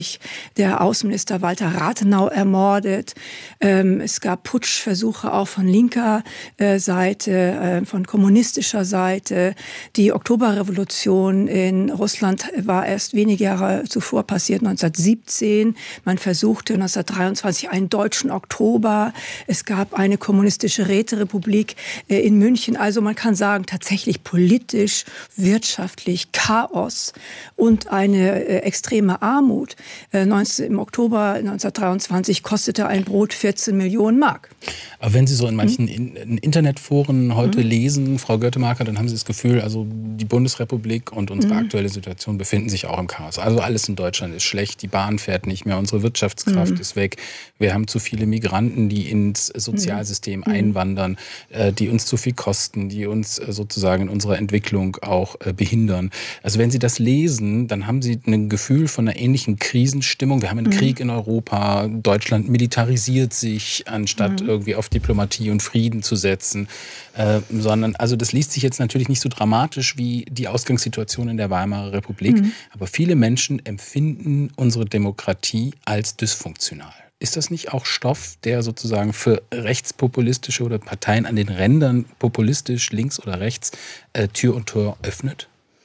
der Außenminister Walter Rathenau ermordet. Es gab Putschversuche auch von linker Seite, von kommunistischer Seite. Die Oktoberrevolution in Russland war erst wenige Jahre zuvor passiert, 1917. Man versuchte 1923 einen deutschen Oktober. Es gab eine kommunistische Räterepublik in München. Also man kann sagen, tatsächlich politisch, wirtschaftlich Chaos und eine extreme Armut. Im Oktober 1923 kostete ein Brot 14 Millionen Mark. Aber wenn Sie so in manchen Internetforen heute lesen, Frau Götemaker, dann haben Sie das Gefühl, also die Bundesrepublik und unsere aktuelle Situation befinden sich auch im Chaos. Also alles in Deutschland ist schlecht, die Bahn fährt nicht mehr, unsere Wirtschaftskraft ist weg. Wir haben zu viele Migranten, die ins Sozialsystem einwandern, die uns zu viel kosten, die uns sozusagen in unserer Entwicklung auch behindern. Also wenn Sie das lesen, dann haben Sie ein Gefühl von einer ähnlichen Krisenstimmung. Wir haben einen Krieg in Europa, Deutschland militarisiert sich, anstatt irgendwie auf Diplomatie und Frieden zu setzen, sondern, also das liest sich jetzt natürlich nicht so dramatisch wie die Ausgangssituation in der Weimarer Republik, aber viele Menschen empfinden unsere Demokratie als dysfunktional. Ist das nicht auch Stoff, der sozusagen für rechtspopulistische oder Parteien an den Rändern populistisch links oder rechts Tür und Tor öffnet?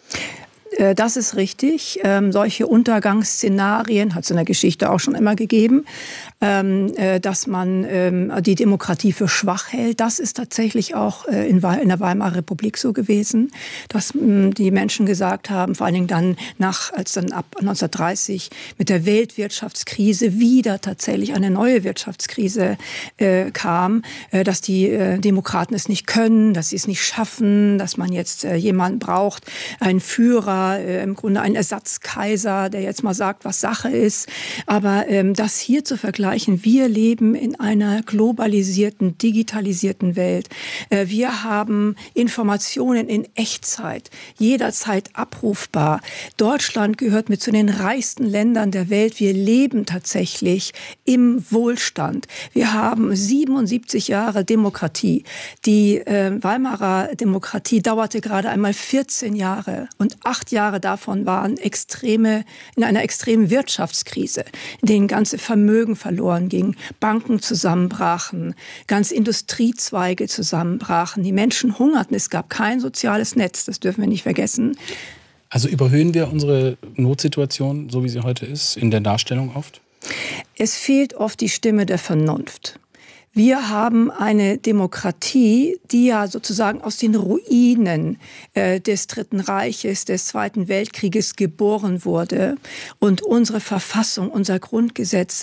Das ist richtig. Solche Untergangsszenarien hat es in der Geschichte auch schon immer gegeben, dass man die Demokratie für schwach hält. Das ist tatsächlich auch in der Weimarer Republik so gewesen, dass die Menschen gesagt haben, vor allen Dingen dann als dann ab 1930 mit der Weltwirtschaftskrise wieder tatsächlich eine neue Wirtschaftskrise kam, dass die Demokraten es nicht können, dass sie es nicht schaffen, dass man jetzt jemanden braucht, einen Führer, im Grunde ein Ersatzkaiser, der jetzt mal sagt, was Sache ist. Aber das hier zu vergleichen, wir leben in einer globalisierten, digitalisierten Welt. Wir haben Informationen in Echtzeit, jederzeit abrufbar. Deutschland gehört mit zu den reichsten Ländern der Welt. Wir leben tatsächlich im Wohlstand. Wir haben 77 Jahre Demokratie. Die Weimarer Demokratie dauerte gerade einmal 14 Jahre und 8 Jahre davon waren in einer extremen Wirtschaftskrise, in denen ganze Vermögen verloren ging, Banken zusammenbrachen, ganze Industriezweige zusammenbrachen, die Menschen hungerten, es gab kein soziales Netz, das dürfen wir nicht vergessen. Also überhöhen wir unsere Notsituation, so wie sie heute ist, in der Darstellung oft? Es fehlt oft die Stimme der Vernunft. Wir haben eine Demokratie, die ja sozusagen aus den Ruinen des Dritten Reiches, des Zweiten Weltkrieges geboren wurde. Und unsere Verfassung, unser Grundgesetz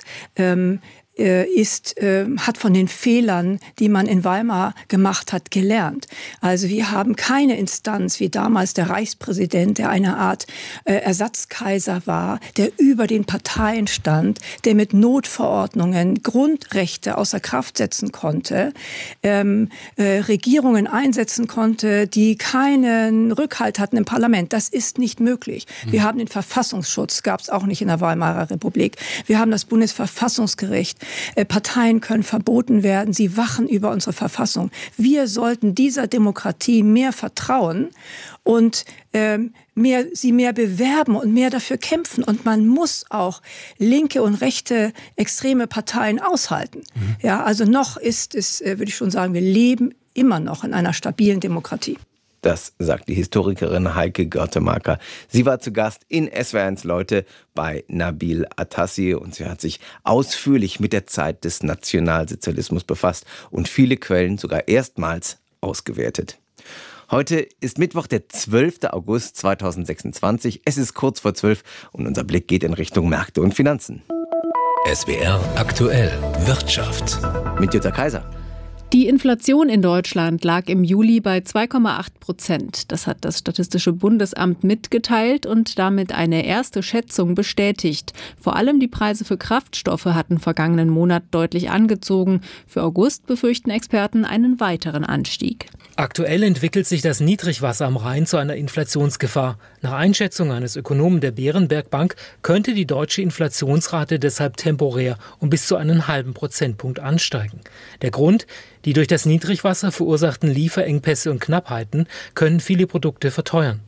hat von den Fehlern, die man in Weimar gemacht hat, gelernt. Also wir haben keine Instanz wie damals der Reichspräsident, der eine Art Ersatzkaiser war, der über den Parteien stand, der mit Notverordnungen Grundrechte außer Kraft setzen konnte, Regierungen einsetzen konnte, die keinen Rückhalt hatten im Parlament. Das ist nicht möglich. Wir haben den Verfassungsschutz, gab es auch nicht in der Weimarer Republik. Wir haben das Bundesverfassungsgericht. Parteien können verboten werden, sie wachen über unsere Verfassung. Wir sollten dieser Demokratie mehr vertrauen und sie mehr bewerben und mehr dafür kämpfen. Und man muss auch linke und rechte extreme Parteien aushalten. Ja, also noch ist es, würde ich schon sagen, wir leben immer noch in einer stabilen Demokratie. Das sagt die Historikerin Heike Götemaker. Sie war zu Gast in SWR1 Leute bei Nabil Atassi und sie hat sich ausführlich mit der Zeit des Nationalsozialismus befasst und viele Quellen sogar erstmals ausgewertet. Heute ist Mittwoch, der 12. August 2026. Es ist kurz vor 12 und unser Blick geht in Richtung Märkte und Finanzen. SWR aktuell Wirtschaft Mit Jutta Kaiser. Die Inflation in Deutschland lag im Juli bei 2,8%. Das hat das Statistische Bundesamt mitgeteilt und damit eine erste Schätzung bestätigt. Vor allem die Preise für Kraftstoffe hatten vergangenen Monat deutlich angezogen. Für August befürchten Experten einen weiteren Anstieg. Aktuell entwickelt sich das Niedrigwasser am Rhein zu einer Inflationsgefahr. Nach Einschätzung eines Ökonomen der Berenberg Bank könnte die deutsche Inflationsrate deshalb temporär um bis zu einen halben Prozentpunkt ansteigen. Der Grund: die durch das Niedrigwasser verursachten Lieferengpässe und Knappheiten können viele Produkte verteuern.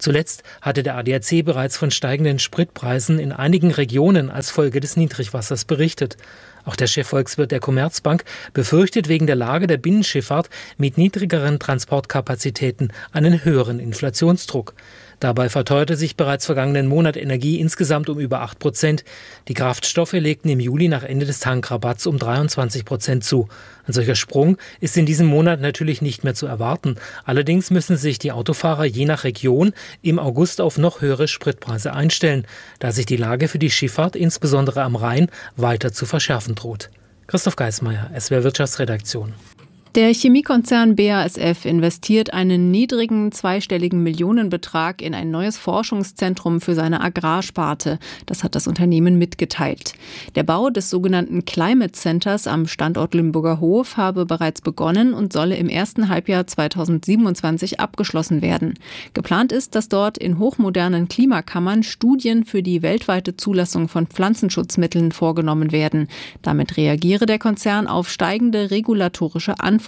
Zuletzt hatte der ADAC bereits von steigenden Spritpreisen in einigen Regionen als Folge des Niedrigwassers berichtet. Auch der Chefvolkswirt der Commerzbank befürchtet wegen der Lage der Binnenschifffahrt mit niedrigeren Transportkapazitäten einen höheren Inflationsdruck. Dabei verteuerte sich bereits vergangenen Monat Energie insgesamt um über 8%. Die Kraftstoffe legten im Juli nach Ende des Tankrabatts um 23% zu. Ein solcher Sprung ist in diesem Monat natürlich nicht mehr zu erwarten. Allerdings müssen sich die Autofahrer je nach Region im August auf noch höhere Spritpreise einstellen, da sich die Lage für die Schifffahrt, insbesondere am Rhein, weiter zu verschärfen droht. Christoph Geismeier, SWR Wirtschaftsredaktion. Der Chemiekonzern BASF investiert einen niedrigen zweistelligen Millionenbetrag in ein neues Forschungszentrum für seine Agrarsparte. Das hat das Unternehmen mitgeteilt. Der Bau des sogenannten Climate Centers am Standort Limburger Hof habe bereits begonnen und solle im ersten Halbjahr 2027 abgeschlossen werden. Geplant ist, dass dort in hochmodernen Klimakammern Studien für die weltweite Zulassung von Pflanzenschutzmitteln vorgenommen werden. Damit reagiere der Konzern auf steigende regulatorische Anforderungen.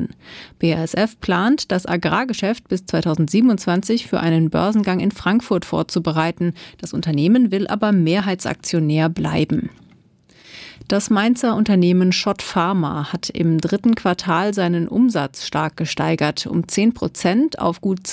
BASF plant, das Agrargeschäft bis 2027 für einen Börsengang in Frankfurt vorzubereiten. Das Unternehmen will aber Mehrheitsaktionär bleiben. Das Mainzer Unternehmen Schott Pharma hat im dritten Quartal seinen Umsatz stark gesteigert, um 10% auf gut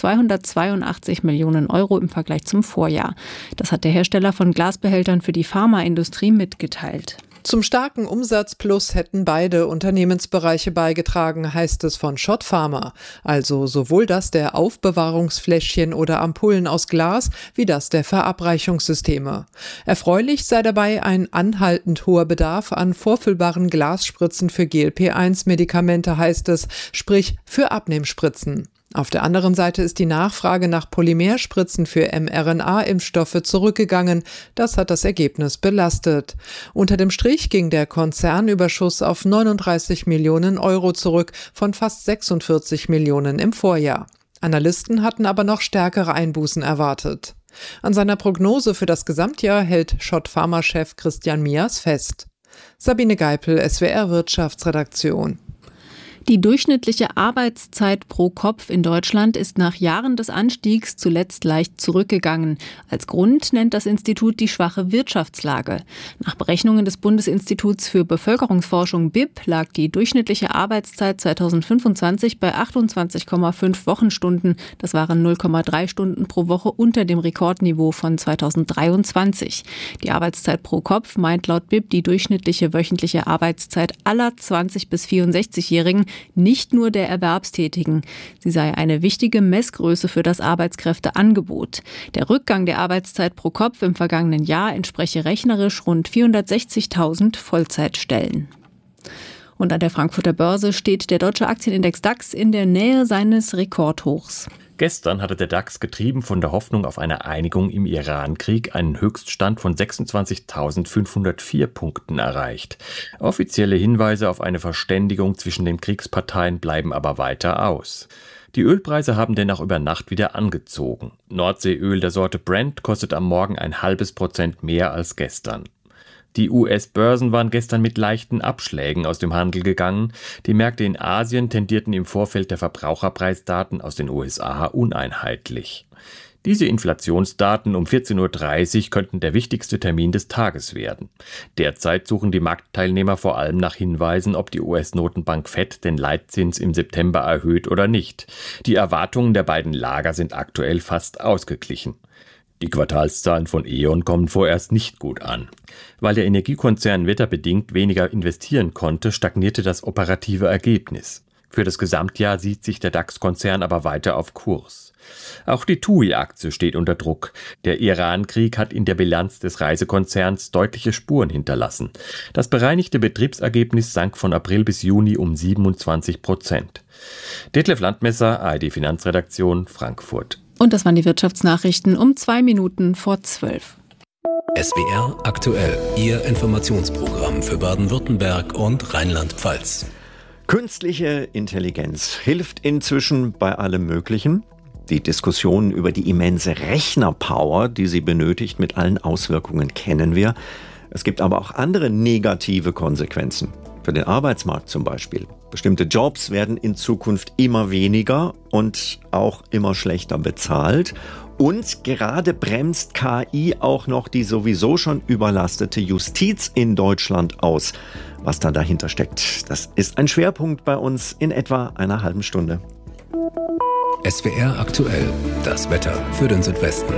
282 Millionen Euro im Vergleich zum Vorjahr. Das hat der Hersteller von Glasbehältern für die Pharmaindustrie mitgeteilt. Zum starken Umsatzplus hätten beide Unternehmensbereiche beigetragen, heißt es von Schott Pharma. Also sowohl das der Aufbewahrungsfläschchen oder Ampullen aus Glas wie das der Verabreichungssysteme. Erfreulich sei dabei ein anhaltend hoher Bedarf an vorfüllbaren Glasspritzen für GLP-1-Medikamente, heißt es, sprich für Abnehmspritzen. Auf der anderen Seite ist die Nachfrage nach Polymerspritzen für mRNA-Impfstoffe zurückgegangen. Das hat das Ergebnis belastet. Unter dem Strich ging der Konzernüberschuss auf 39 Millionen Euro zurück, von fast 46 Millionen im Vorjahr. Analysten hatten aber noch stärkere Einbußen erwartet. An seiner Prognose für das Gesamtjahr hält Schott Pharma-Chef Christian Mias fest. Sabine Geipel, SWR Wirtschaftsredaktion. Die durchschnittliche Arbeitszeit pro Kopf in Deutschland ist nach Jahren des Anstiegs zuletzt leicht zurückgegangen. Als Grund nennt das Institut die schwache Wirtschaftslage. Nach Berechnungen des Bundesinstituts für Bevölkerungsforschung BIP lag die durchschnittliche Arbeitszeit 2025 bei 28,5 Wochenstunden. Das waren 0,3 Stunden pro Woche unter dem Rekordniveau von 2023. Die Arbeitszeit pro Kopf meint laut BIP die durchschnittliche wöchentliche Arbeitszeit aller 20- bis 64-Jährigen, nicht nur der Erwerbstätigen. Sie sei eine wichtige Messgröße für das Arbeitskräfteangebot. Der Rückgang der Arbeitszeit pro Kopf im vergangenen Jahr entspreche rechnerisch rund 460.000 Vollzeitstellen. Und an der Frankfurter Börse steht der deutsche Aktienindex DAX in der Nähe seines Rekordhochs. Gestern hatte der DAX, getrieben von der Hoffnung auf eine Einigung im Iran-Krieg, einen Höchststand von 26.504 Punkten erreicht. Offizielle Hinweise auf eine Verständigung zwischen den Kriegsparteien bleiben aber weiter aus. Die Ölpreise haben dennoch über Nacht wieder angezogen. Nordseeöl der Sorte Brent kostet am Morgen 0,5% mehr als gestern. Die US-Börsen waren gestern mit leichten Abschlägen aus dem Handel gegangen. Die Märkte in Asien tendierten im Vorfeld der Verbraucherpreisdaten aus den USA uneinheitlich. Diese Inflationsdaten um 14.30 Uhr könnten der wichtigste Termin des Tages werden. Derzeit suchen die Marktteilnehmer vor allem nach Hinweisen, ob die US-Notenbank Fed den Leitzins im September erhöht oder nicht. Die Erwartungen der beiden Lager sind aktuell fast ausgeglichen. Die Quartalszahlen von E.ON kommen vorerst nicht gut an. Weil der Energiekonzern wetterbedingt weniger investieren konnte, stagnierte das operative Ergebnis. Für das Gesamtjahr sieht sich der DAX-Konzern aber weiter auf Kurs. Auch die TUI-Aktie steht unter Druck. Der Iran-Krieg hat in der Bilanz des Reisekonzerns deutliche Spuren hinterlassen. Das bereinigte Betriebsergebnis sank von April bis Juni um 27%. Detlef Landmesser, ARD-Finanzredaktion, Frankfurt. Und das waren die Wirtschaftsnachrichten um 2:02. SWR aktuell, Ihr Informationsprogramm für Baden-Württemberg und Rheinland-Pfalz. Künstliche Intelligenz hilft inzwischen bei allem Möglichen. Die Diskussion über die immense Rechnerpower, die sie benötigt, mit allen Auswirkungen kennen wir. Es gibt aber auch andere negative Konsequenzen. für den Arbeitsmarkt zum Beispiel. Bestimmte Jobs werden in Zukunft immer weniger und auch immer schlechter bezahlt. Und gerade bremst KI auch noch die sowieso schon überlastete Justiz in Deutschland aus. Was da dahinter steckt, das ist ein Schwerpunkt bei uns in etwa einer halben Stunde. SWR aktuell, das Wetter für den Südwesten.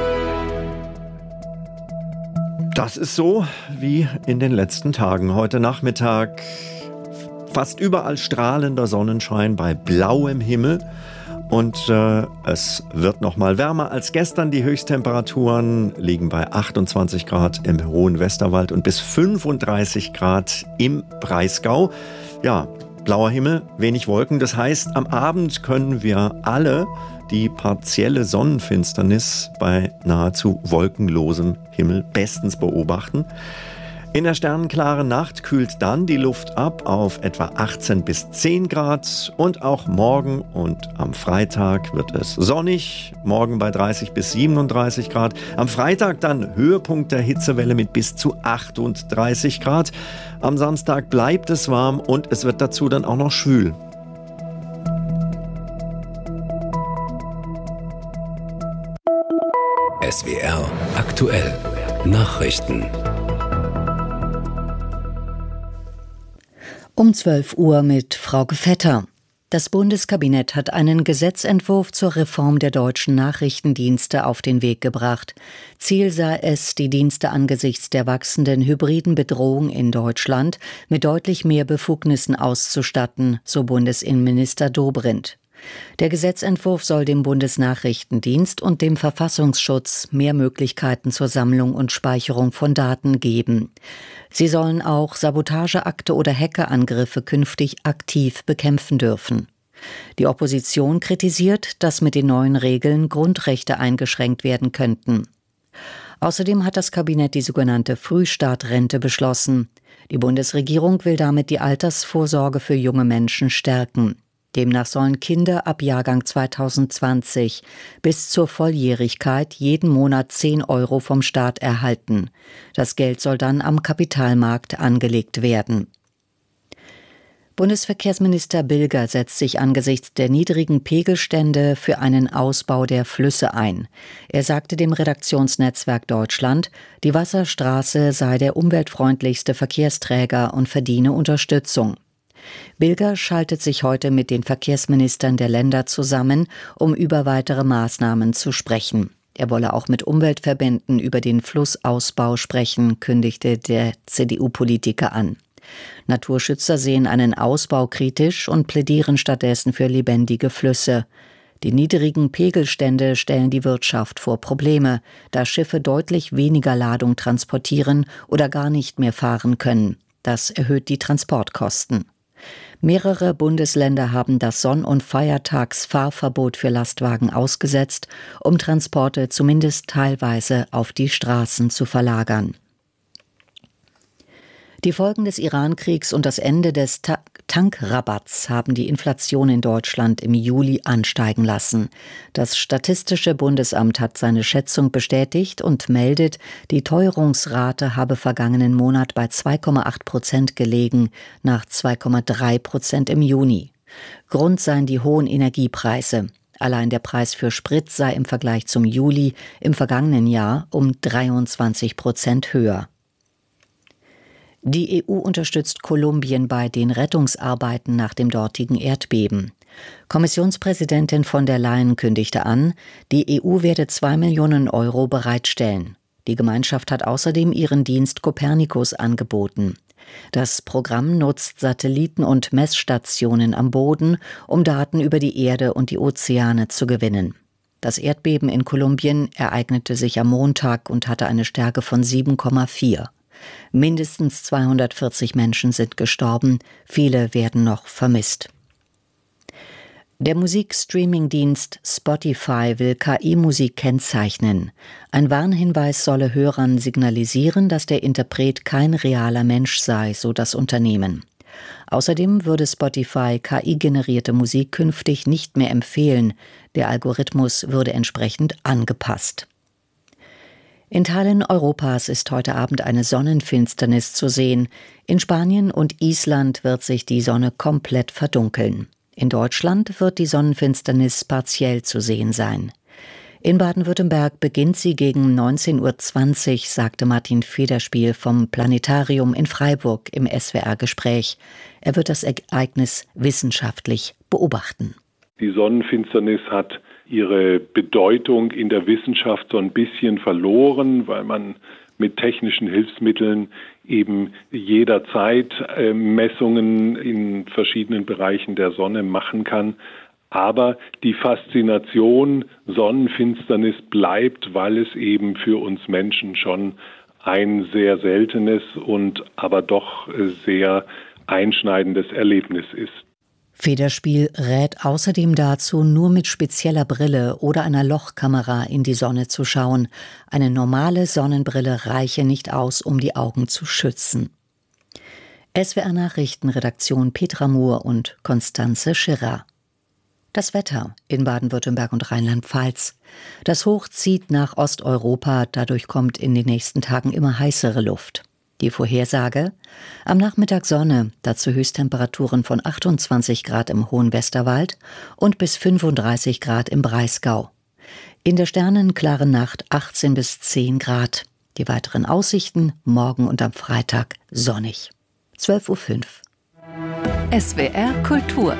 Das ist so wie in den letzten Tagen. Heute Nachmittag fast überall strahlender Sonnenschein bei blauem Himmel. Und es wird noch mal wärmer als gestern. Die Höchsttemperaturen liegen bei 28 Grad im hohen Westerwald und bis 35 Grad im Breisgau. Ja, blauer Himmel, wenig Wolken. Das heißt, am Abend können wir alle die partielle Sonnenfinsternis bei nahezu wolkenlosem Himmel bestens beobachten. In der sternenklaren Nacht kühlt dann die Luft ab auf etwa 18 bis 10 Grad und auch morgen und am Freitag wird es sonnig, morgen bei 30 bis 37 Grad. Am Freitag dann Höhepunkt der Hitzewelle mit bis zu 38 Grad. Am Samstag bleibt es warm und es wird dazu dann auch noch schwül. SWR aktuell Nachrichten. Um 12 Uhr mit Frauke Vetter. Das Bundeskabinett hat einen Gesetzentwurf zur Reform der deutschen Nachrichtendienste auf den Weg gebracht. Ziel sei es, die Dienste angesichts der wachsenden hybriden Bedrohung in Deutschland mit deutlich mehr Befugnissen auszustatten, so Bundesinnenminister Dobrindt. Der Gesetzentwurf soll dem Bundesnachrichtendienst und dem Verfassungsschutz mehr Möglichkeiten zur Sammlung und Speicherung von Daten geben. Sie sollen auch Sabotageakte oder Hackerangriffe künftig aktiv bekämpfen dürfen. Die Opposition kritisiert, dass mit den neuen Regeln Grundrechte eingeschränkt werden könnten. Außerdem hat das Kabinett die sogenannte Frühstartrente beschlossen. Die Bundesregierung will damit die Altersvorsorge für junge Menschen stärken. Demnach sollen Kinder ab Jahrgang 2020 bis zur Volljährigkeit jeden Monat 10 € vom Staat erhalten. Das Geld soll dann am Kapitalmarkt angelegt werden. Bundesverkehrsminister Bilger setzt sich angesichts der niedrigen Pegelstände für einen Ausbau der Flüsse ein. Er sagte dem Redaktionsnetzwerk Deutschland, die Wasserstraße sei der umweltfreundlichste Verkehrsträger und verdiene Unterstützung. Bilger schaltet sich heute mit den Verkehrsministern der Länder zusammen, um über weitere Maßnahmen zu sprechen. Er wolle auch mit Umweltverbänden über den Flussausbau sprechen, kündigte der CDU-Politiker an. Naturschützer sehen einen Ausbau kritisch und plädieren stattdessen für lebendige Flüsse. Die niedrigen Pegelstände stellen die Wirtschaft vor Probleme, da Schiffe deutlich weniger Ladung transportieren oder gar nicht mehr fahren können. Das erhöht die Transportkosten. Mehrere Bundesländer haben das Sonn- und Feiertagsfahrverbot für Lastwagen ausgesetzt, um Transporte zumindest teilweise auf die Straßen zu verlagern. Die Folgen des Iran-Kriegs und das Ende des Tankrabatts haben die Inflation in Deutschland im Juli ansteigen lassen. Das Statistische Bundesamt hat seine Schätzung bestätigt und meldet, die Teuerungsrate habe vergangenen Monat bei 2,8% gelegen, nach 2,3% im Juni. Grund seien die hohen Energiepreise. Allein der Preis für Sprit sei im Vergleich zum Juli im vergangenen Jahr um 23% höher. Die EU unterstützt Kolumbien bei den Rettungsarbeiten nach dem dortigen Erdbeben. Kommissionspräsidentin von der Leyen kündigte an, die EU werde 2 Millionen € bereitstellen. Die Gemeinschaft hat außerdem ihren Dienst Copernicus angeboten. Das Programm nutzt Satelliten und Messstationen am Boden, um Daten über die Erde und die Ozeane zu gewinnen. Das Erdbeben in Kolumbien ereignete sich am Montag und hatte eine Stärke von 7,4. Mindestens 240 Menschen sind gestorben, viele werden noch vermisst. Der Musikstreaming-Dienst Spotify will KI-Musik kennzeichnen. Ein Warnhinweis solle Hörern signalisieren, dass der Interpret kein realer Mensch sei, so das Unternehmen. Außerdem würde Spotify KI-generierte Musik künftig nicht mehr empfehlen. Der Algorithmus würde entsprechend angepasst. In Teilen Europas ist heute Abend eine Sonnenfinsternis zu sehen. In Spanien und Island wird sich die Sonne komplett verdunkeln. In Deutschland wird die Sonnenfinsternis partiell zu sehen sein. In Baden-Württemberg beginnt sie gegen 19:20 Uhr, sagte Martin Federspiel vom Planetarium in Freiburg im SWR-Gespräch. Er wird das Ereignis wissenschaftlich beobachten. Die Sonnenfinsternis hat ihre Bedeutung in der Wissenschaft so ein bisschen verloren, weil man mit technischen Hilfsmitteln eben jederzeit Messungen in verschiedenen Bereichen der Sonne machen kann. Aber die Faszination Sonnenfinsternis bleibt, weil es eben für uns Menschen schon ein sehr seltenes und aber doch sehr einschneidendes Erlebnis ist. Federspiel rät außerdem dazu, nur mit spezieller Brille oder einer Lochkamera in die Sonne zu schauen. Eine normale Sonnenbrille reiche nicht aus, um die Augen zu schützen. SWR Nachrichtenredaktion Petra Mohr und Konstanze Schirrer. Das Wetter in Baden-Württemberg und Rheinland-Pfalz. Das Hoch zieht nach Osteuropa, dadurch kommt in den nächsten Tagen immer heißere Luft. Die Vorhersage: am Nachmittag Sonne, dazu Höchsttemperaturen von 28 Grad im Hohen Westerwald und bis 35 Grad im Breisgau. In der sternenklaren Nacht 18 bis 10 Grad. Die weiteren Aussichten morgen und am Freitag sonnig. 12:05 Uhr. SWR Kultur.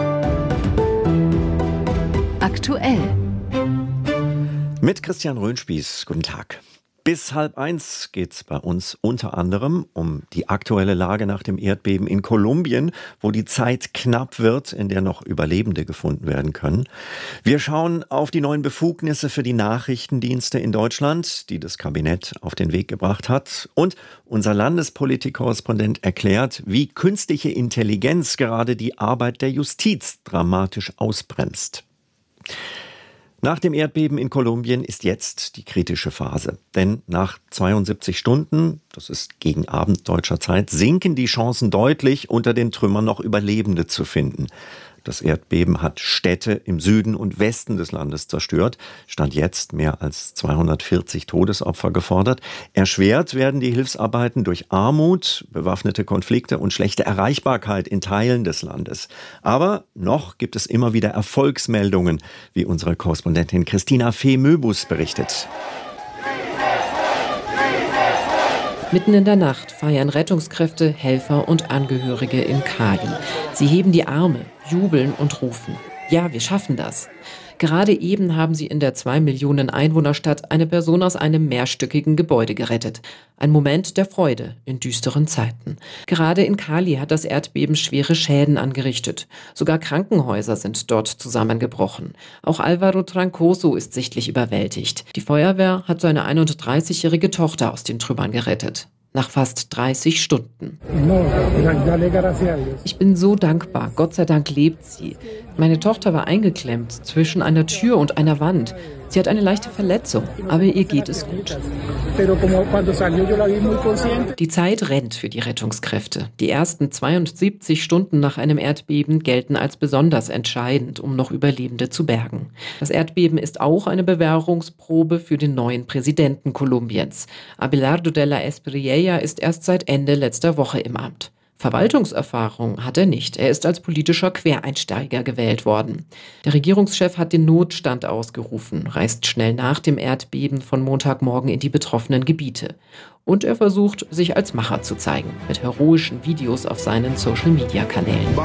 Aktuell. Mit Christian Röhnspieß. Guten Tag. Bis 12:30 geht es bei uns unter anderem um die aktuelle Lage nach dem Erdbeben in Kolumbien, wo die Zeit knapp wird, in der noch Überlebende gefunden werden können. Wir schauen auf die neuen Befugnisse für die Nachrichtendienste in Deutschland, die das Kabinett auf den Weg gebracht hat. Und unser Landespolitik-Korrespondent erklärt, wie künstliche Intelligenz gerade die Arbeit der Justiz dramatisch ausbremst. Nach dem Erdbeben in Kolumbien ist jetzt die kritische Phase. Denn nach 72 Stunden, das ist gegen Abend deutscher Zeit, sinken die Chancen deutlich, unter den Trümmern noch Überlebende zu finden. Das Erdbeben hat Städte im Süden und Westen des Landes zerstört. Stand jetzt mehr als 240 Todesopfer gefordert. Erschwert werden die Hilfsarbeiten durch Armut, bewaffnete Konflikte und schlechte Erreichbarkeit in Teilen des Landes. Aber noch gibt es immer wieder Erfolgsmeldungen, wie unsere Korrespondentin Christina Fee-Möbus berichtet. Mitten in der Nacht feiern Rettungskräfte, Helfer und Angehörige in Cali. Sie heben die Arme, jubeln und rufen: Ja, wir schaffen das. Gerade eben haben sie in der 2 Millionen Einwohnerstadt eine Person aus einem mehrstöckigen Gebäude gerettet. Ein Moment der Freude in düsteren Zeiten. Gerade in Cali hat das Erdbeben schwere Schäden angerichtet. Sogar Krankenhäuser sind dort zusammengebrochen. Auch Alvaro Trancoso ist sichtlich überwältigt. Die Feuerwehr hat seine 31-jährige Tochter aus den Trümmern gerettet. Nach fast 30 Stunden. Ich bin so dankbar. Gott sei Dank lebt sie. Meine Tochter war eingeklemmt zwischen einer Tür und einer Wand. Sie hat eine leichte Verletzung, aber ihr geht es gut. Die Zeit rennt für die Rettungskräfte. Die ersten 72 Stunden nach einem Erdbeben gelten als besonders entscheidend, um noch Überlebende zu bergen. Das Erdbeben ist auch eine Bewährungsprobe für den neuen Präsidenten Kolumbiens. Abelardo de la Espriella ist erst seit Ende letzter Woche im Amt. Verwaltungserfahrung hat er nicht. Er ist als politischer Quereinsteiger gewählt worden. Der Regierungschef hat den Notstand ausgerufen, reist schnell nach dem Erdbeben von Montagmorgen in die betroffenen Gebiete. Und er versucht, sich als Macher zu zeigen, mit heroischen Videos auf seinen Social-Media-Kanälen.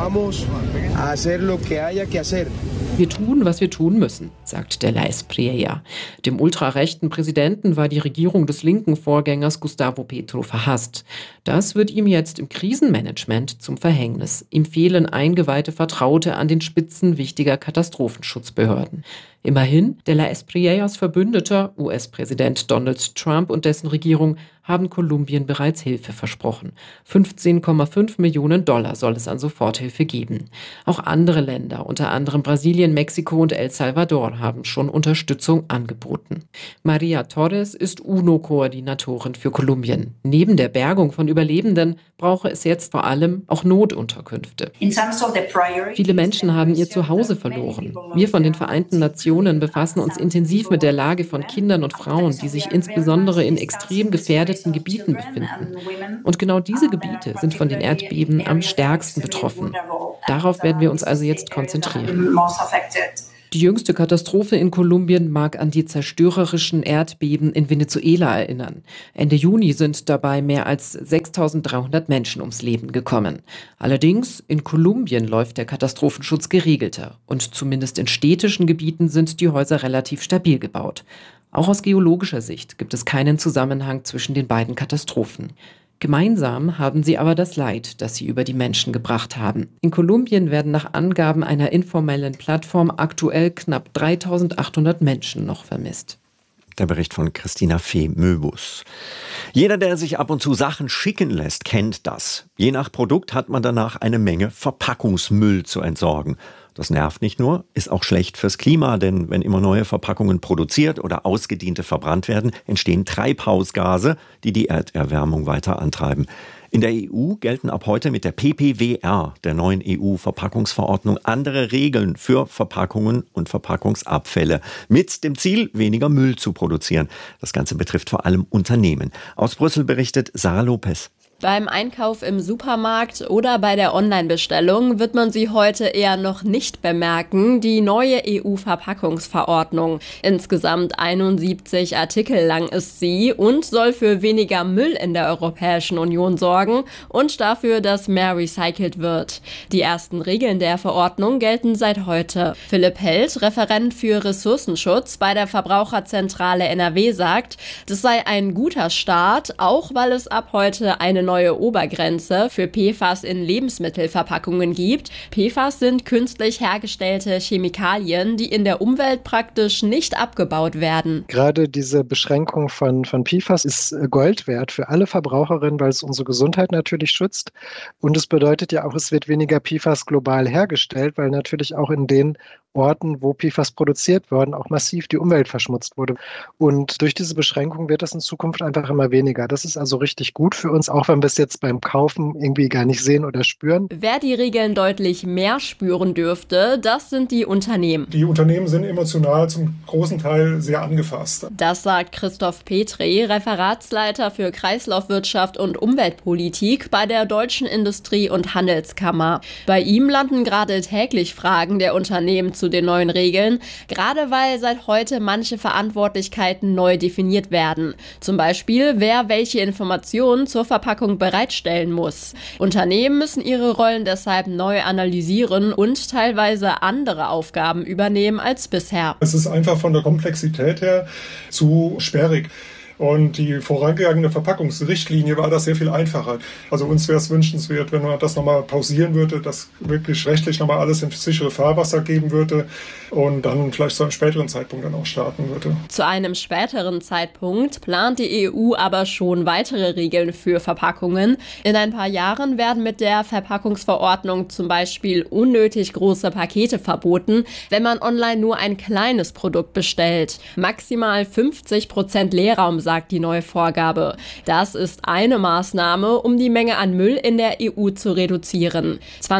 Wir tun, was wir tun müssen, sagt de la Espriella. Dem ultrarechten Präsidenten war die Regierung des linken Vorgängers Gustavo Petro verhasst. Das wird ihm jetzt im Krisenmanagement zum Verhängnis. Ihm fehlen eingeweihte Vertraute an den Spitzen wichtiger Katastrophenschutzbehörden. Immerhin, de la Espriellas Verbündeter, US-Präsident Donald Trump und dessen Regierung, haben Kolumbien bereits Hilfe versprochen. 15,5 Millionen $ soll es an Soforthilfe geben. Auch andere Länder, unter anderem Brasilien, Mexiko und El Salvador, haben schon Unterstützung angeboten. Maria Torres ist UNO-Koordinatorin für Kolumbien. Neben der Bergung von Überlebenden brauche es jetzt vor allem auch Notunterkünfte. Viele Menschen haben ihr Zuhause verloren. Wir von den Vereinten Nationen Organisationen befassen uns intensiv mit der Lage von Kindern und Frauen, die sich insbesondere in extrem gefährdeten Gebieten befinden. Und genau diese Gebiete sind von den Erdbeben am stärksten betroffen. Darauf werden wir uns also jetzt konzentrieren. Die jüngste Katastrophe in Kolumbien mag an die zerstörerischen Erdbeben in Venezuela erinnern. Ende Juni sind dabei mehr als 6.300 Menschen ums Leben gekommen. Allerdings, in Kolumbien läuft der Katastrophenschutz geregelter. Und zumindest in städtischen Gebieten sind die Häuser relativ stabil gebaut. Auch aus geologischer Sicht gibt es keinen Zusammenhang zwischen den beiden Katastrophen. Gemeinsam haben sie aber das Leid, das sie über die Menschen gebracht haben. In Kolumbien werden nach Angaben einer informellen Plattform aktuell knapp 3.800 Menschen noch vermisst. Der Bericht von Christina Fee-Möbus. Jeder, der sich ab und zu Sachen schicken lässt, kennt das. Je nach Produkt hat man danach eine Menge Verpackungsmüll zu entsorgen. Das nervt nicht nur, ist auch schlecht fürs Klima, denn wenn immer neue Verpackungen produziert oder ausgediente verbrannt werden, entstehen Treibhausgase, die die Erderwärmung weiter antreiben. In der EU gelten ab heute mit der PPWR, der neuen EU-Verpackungsverordnung, andere Regeln für Verpackungen und Verpackungsabfälle. Mit dem Ziel, weniger Müll zu produzieren. Das Ganze betrifft vor allem Unternehmen. Aus Brüssel berichtet Sarah Lopez. Beim Einkauf im Supermarkt oder bei der Online-Bestellung wird man sie heute eher noch nicht bemerken, die neue EU-Verpackungsverordnung. Insgesamt 71 Artikel lang ist sie und soll für weniger Müll in der Europäischen Union sorgen und dafür, dass mehr recycelt wird. Die ersten Regeln der Verordnung gelten seit heute. Philipp Held, Referent für Ressourcenschutz bei der Verbraucherzentrale NRW, sagt, das sei ein guter Start, auch weil es ab heute eine neue Obergrenze für PFAS in Lebensmittelverpackungen gibt. PFAS sind künstlich hergestellte Chemikalien, die in der Umwelt praktisch nicht abgebaut werden. Gerade diese Beschränkung von PFAS ist Gold wert für alle Verbraucherinnen, weil es unsere Gesundheit natürlich schützt. Und es bedeutet ja auch, es wird weniger PFAS global hergestellt, weil natürlich auch in den Orten, wo PFAS produziert wurden, auch massiv die Umwelt verschmutzt wurde. Und durch diese Beschränkung wird das in Zukunft einfach immer weniger. Das ist also richtig gut für uns, auch wenn wir es jetzt beim Kaufen irgendwie gar nicht sehen oder spüren. Wer die Regeln deutlich mehr spüren dürfte, das sind die Unternehmen. Die Unternehmen sind emotional zum großen Teil sehr angefasst. Das sagt Christoph Petri, Referatsleiter für Kreislaufwirtschaft und Umweltpolitik bei der Deutschen Industrie- und Handelskammer. Bei ihm landen gerade täglich Fragen der Unternehmen zu den neuen Regeln, gerade weil seit heute manche Verantwortlichkeiten neu definiert werden. Zum Beispiel, wer welche Informationen zur Verpackung bereitstellen muss. Unternehmen müssen ihre Rollen deshalb neu analysieren und teilweise andere Aufgaben übernehmen als bisher. Es ist einfach von der Komplexität her zu sperrig. Und die vorangegangene Verpackungsrichtlinie war das sehr viel einfacher. Also uns wäre es wünschenswert, wenn man das nochmal pausieren würde, dass wirklich rechtlich nochmal alles in sichere Fahrwasser geben würde und dann vielleicht zu einem späteren Zeitpunkt dann auch starten würde. Zu einem späteren Zeitpunkt plant die EU aber schon weitere Regeln für Verpackungen. In ein paar Jahren werden mit der Verpackungsverordnung zum Beispiel unnötig große Pakete verboten, wenn man online nur ein kleines Produkt bestellt. Maximal 50% Leerraum, sagt die neue Vorgabe. Das ist eine Maßnahme, um die Menge an Müll in der EU zu reduzieren.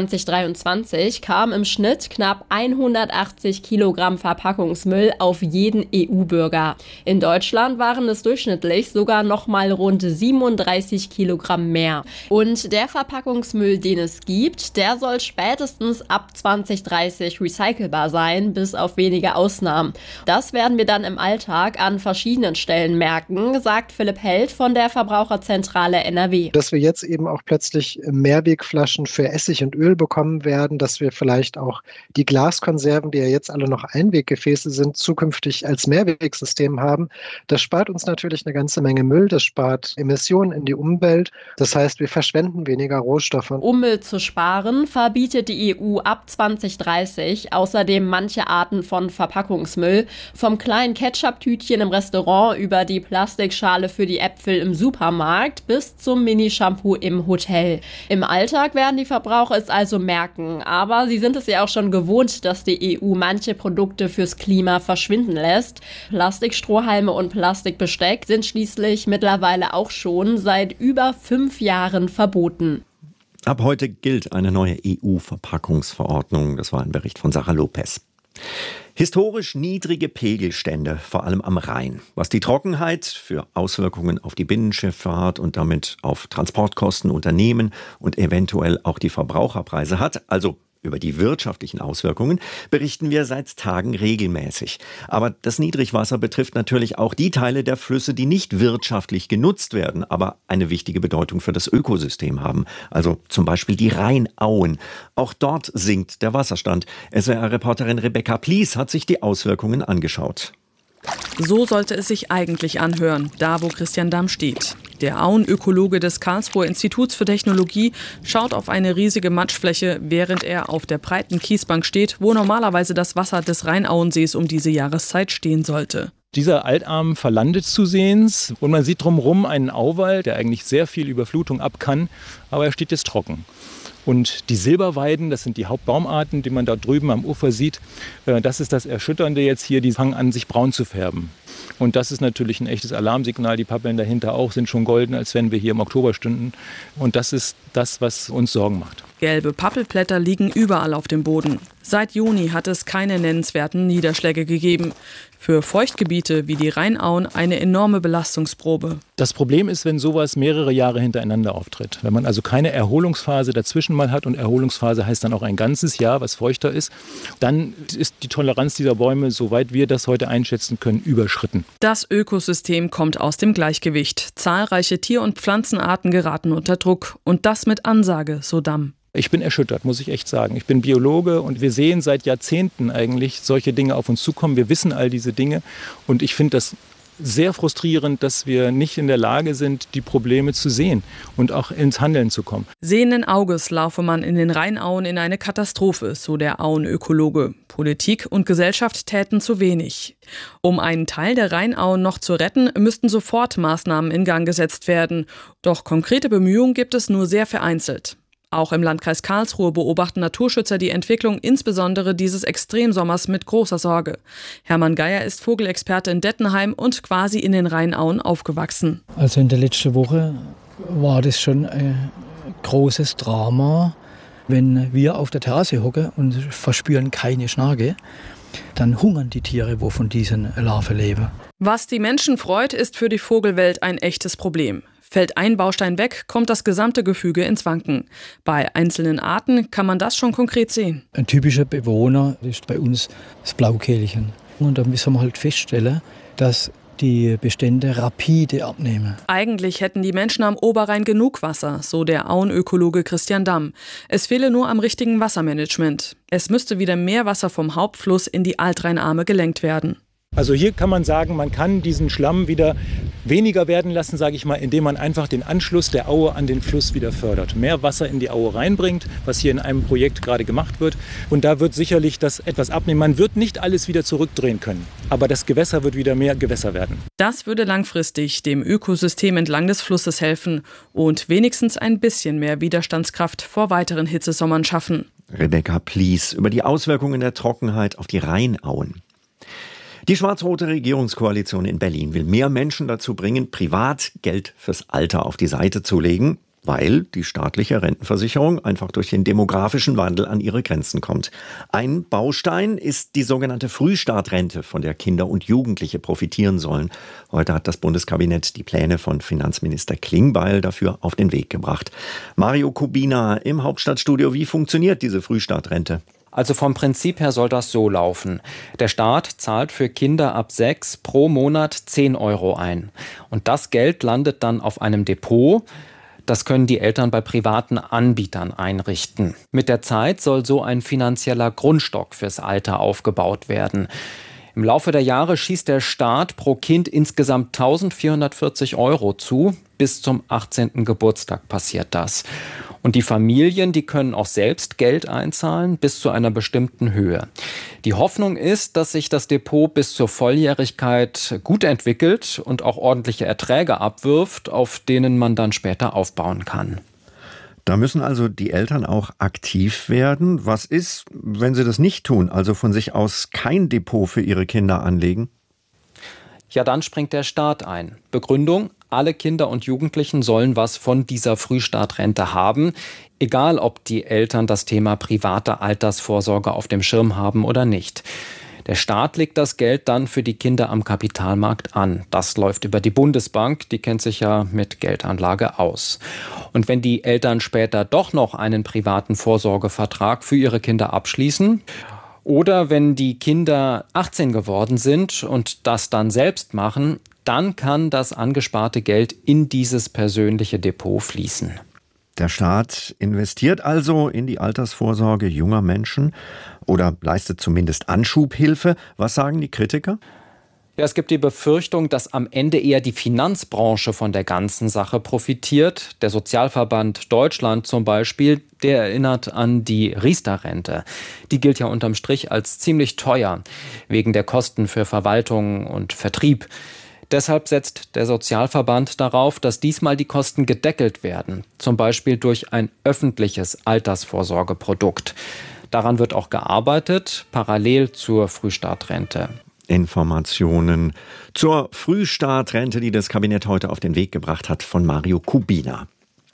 2023 kam im Schnitt knapp 180 Kilogramm Verpackungsmüll auf jeden EU-Bürger. In Deutschland waren es durchschnittlich sogar noch mal rund 37 Kilogramm mehr. Und der Verpackungsmüll, den es gibt, der soll spätestens ab 2030 recycelbar sein, bis auf wenige Ausnahmen. Das werden wir dann im Alltag an verschiedenen Stellen merken, sagt Philipp Held von der Verbraucherzentrale NRW. Dass wir jetzt eben auch plötzlich Mehrwegflaschen für Essig und Öl bekommen werden, dass wir vielleicht auch die Glaskonserven, die ja jetzt alle noch Einweggefäße sind, zukünftig als Mehrwegsystem haben. Das spart uns natürlich eine ganze Menge Müll, das spart Emissionen in die Umwelt. Das heißt, wir verschwenden weniger Rohstoffe. Um Müll zu sparen, verbietet die EU ab 2030 außerdem manche Arten von Verpackungsmüll, vom kleinen Ketchup-Tütchen im Restaurant über die Plastikschale für die Äpfel im Supermarkt bis zum Mini-Shampoo im Hotel. Im Alltag werden die Verbraucher es also merken, aber sie sind es ja auch schon gewohnt, dass die EU manche Produkte fürs Klima verschwinden lässt. Plastikstrohhalme und Plastikbesteck sind schließlich mittlerweile auch schon seit über 5 Jahren verboten. Ab heute gilt eine neue EU-Verpackungsverordnung. Das war ein Bericht von Sarah Lopez. Historisch niedrige Pegelstände, vor allem am Rhein. Was die Trockenheit für Auswirkungen auf die Binnenschifffahrt und damit auf Transportkosten, Unternehmen und eventuell auch die Verbraucherpreise hat, also über die wirtschaftlichen Auswirkungen, berichten wir seit Tagen regelmäßig. Aber das Niedrigwasser betrifft natürlich auch die Teile der Flüsse, die nicht wirtschaftlich genutzt werden, aber eine wichtige Bedeutung für das Ökosystem haben. Also zum Beispiel die Rheinauen. Auch dort sinkt der Wasserstand. SWR-Reporterin Rebecca Plies hat sich die Auswirkungen angeschaut. So sollte es sich eigentlich anhören, da wo Christian Damm steht. Der Auenökologe des Karlsruher Instituts für Technologie schaut auf eine riesige Matschfläche, während er auf der breiten Kiesbank steht, wo normalerweise das Wasser des Rheinauensees um diese Jahreszeit stehen sollte. Dieser Altarm verlandet zusehends und man sieht drumherum einen Auwall, der eigentlich sehr viel Überflutung ab kann, aber er steht jetzt trocken. Und die Silberweiden, das sind die Hauptbaumarten, die man da drüben am Ufer sieht, das ist das Erschütternde jetzt hier, die fangen an, sich braun zu färben. Und das ist natürlich ein echtes Alarmsignal. Die Pappeln dahinter auch sind schon golden, als wenn wir hier im Oktober stünden. Und das ist das, was uns Sorgen macht. Gelbe Pappelblätter liegen überall auf dem Boden. Seit Juni hat es keine nennenswerten Niederschläge gegeben. Für Feuchtgebiete wie die Rheinauen eine enorme Belastungsprobe. Das Problem ist, wenn sowas mehrere Jahre hintereinander auftritt. Wenn man also keine Erholungsphase dazwischen mal hat, und Erholungsphase heißt dann auch ein ganzes Jahr, was feuchter ist, dann ist die Toleranz dieser Bäume, soweit wir das heute einschätzen können, überschritten. Das Ökosystem kommt aus dem Gleichgewicht. Zahlreiche Tier- und Pflanzenarten geraten unter Druck. Und das mit Ansage, so Damm. Ich bin erschüttert, muss ich echt sagen. Ich bin Biologe und wir sehen seit Jahrzehnten eigentlich solche Dinge auf uns zukommen. Wir wissen all diese Dinge und ich finde das sehr frustrierend, dass wir nicht in der Lage sind, die Probleme zu sehen und auch ins Handeln zu kommen. Sehenden Auges laufe man in den Rheinauen in eine Katastrophe, so der Auenökologe. Politik und Gesellschaft täten zu wenig. Um einen Teil der Rheinauen noch zu retten, müssten sofort Maßnahmen in Gang gesetzt werden. Doch konkrete Bemühungen gibt es nur sehr vereinzelt. Auch im Landkreis Karlsruhe beobachten Naturschützer die Entwicklung insbesondere dieses Extremsommers mit großer Sorge. Hermann Geier ist Vogelexperte in Dettenheim und quasi in den Rheinauen aufgewachsen. Also in der letzten Woche war das schon ein großes Drama. Wenn wir auf der Terrasse hocken und verspüren keine Schnarche, dann hungern die Tiere, wo von diesen Larven leben. Was die Menschen freut, ist für die Vogelwelt ein echtes Problem. Fällt ein Baustein weg, kommt das gesamte Gefüge ins Wanken. Bei einzelnen Arten kann man das schon konkret sehen. Ein typischer Bewohner ist bei uns das Blaukehlchen. Und da müssen wir halt feststellen, dass die Bestände rapide abnehmen. Eigentlich hätten die Menschen am Oberrhein genug Wasser, so der Auenökologe Christian Damm. Es fehle nur am richtigen Wassermanagement. Es müsste wieder mehr Wasser vom Hauptfluss in die Altrheinarme gelenkt werden. Also hier kann man sagen, man kann diesen Schlamm wieder weniger werden lassen, sage ich mal, indem man einfach den Anschluss der Aue an den Fluss wieder fördert. Mehr Wasser in die Aue reinbringt, was hier in einem Projekt gerade gemacht wird. Und da wird sicherlich das etwas abnehmen. Man wird nicht alles wieder zurückdrehen können, aber das Gewässer wird wieder mehr Gewässer werden. Das würde langfristig dem Ökosystem entlang des Flusses helfen und wenigstens ein bisschen mehr Widerstandskraft vor weiteren Hitzesommern schaffen. Rebecca Plies über die Auswirkungen der Trockenheit auf die Rheinauen. Die schwarz-rote Regierungskoalition in Berlin will mehr Menschen dazu bringen, privat Geld fürs Alter auf die Seite zu legen, weil die staatliche Rentenversicherung einfach durch den demografischen Wandel an ihre Grenzen kommt. Ein Baustein ist die sogenannte Frühstartrente, von der Kinder und Jugendliche profitieren sollen. Heute hat das Bundeskabinett die Pläne von Finanzminister Klingbeil dafür auf den Weg gebracht. Mario Kubina im Hauptstadtstudio, wie funktioniert diese Frühstartrente? Also vom Prinzip her soll das so laufen. Der Staat zahlt für Kinder ab 6 pro Monat 10 € ein. Und das Geld landet dann auf einem Depot. Das können die Eltern bei privaten Anbietern einrichten. Mit der Zeit soll so ein finanzieller Grundstock fürs Alter aufgebaut werden. Im Laufe der Jahre schießt der Staat pro Kind insgesamt 1.440 € zu. Bis zum 18. Geburtstag passiert das. Und die Familien, die können auch selbst Geld einzahlen bis zu einer bestimmten Höhe. Die Hoffnung ist, dass sich das Depot bis zur Volljährigkeit gut entwickelt und auch ordentliche Erträge abwirft, auf denen man dann später aufbauen kann. Da müssen also die Eltern auch aktiv werden. Was ist, wenn sie das nicht tun, also von sich aus kein Depot für ihre Kinder anlegen? Ja, dann springt der Staat ein. Begründung: Alle Kinder und Jugendlichen sollen was von dieser Frühstartrente haben, egal ob die Eltern das Thema private Altersvorsorge auf dem Schirm haben oder nicht. Der Staat legt das Geld dann für die Kinder am Kapitalmarkt an. Das läuft über die Bundesbank, die kennt sich ja mit Geldanlage aus. Und wenn die Eltern später doch noch einen privaten Vorsorgevertrag für ihre Kinder abschließen, oder wenn die Kinder 18 geworden sind und das dann selbst machen, dann kann das angesparte Geld in dieses persönliche Depot fließen. Der Staat investiert also in die Altersvorsorge junger Menschen oder leistet zumindest Anschubhilfe. Was sagen die Kritiker? Ja, es gibt die Befürchtung, dass am Ende eher die Finanzbranche von der ganzen Sache profitiert. Der Sozialverband Deutschland zum Beispiel, der erinnert an die Riester-Rente. Die gilt ja unterm Strich als ziemlich teuer, wegen der Kosten für Verwaltung und Vertrieb. Deshalb setzt der Sozialverband darauf, dass diesmal die Kosten gedeckelt werden, zum Beispiel durch ein öffentliches Altersvorsorgeprodukt. Daran wird auch gearbeitet, parallel zur Frühstartrente. Informationen zur Frühstartrente, die das Kabinett heute auf den Weg gebracht hat, von Mario Kubina.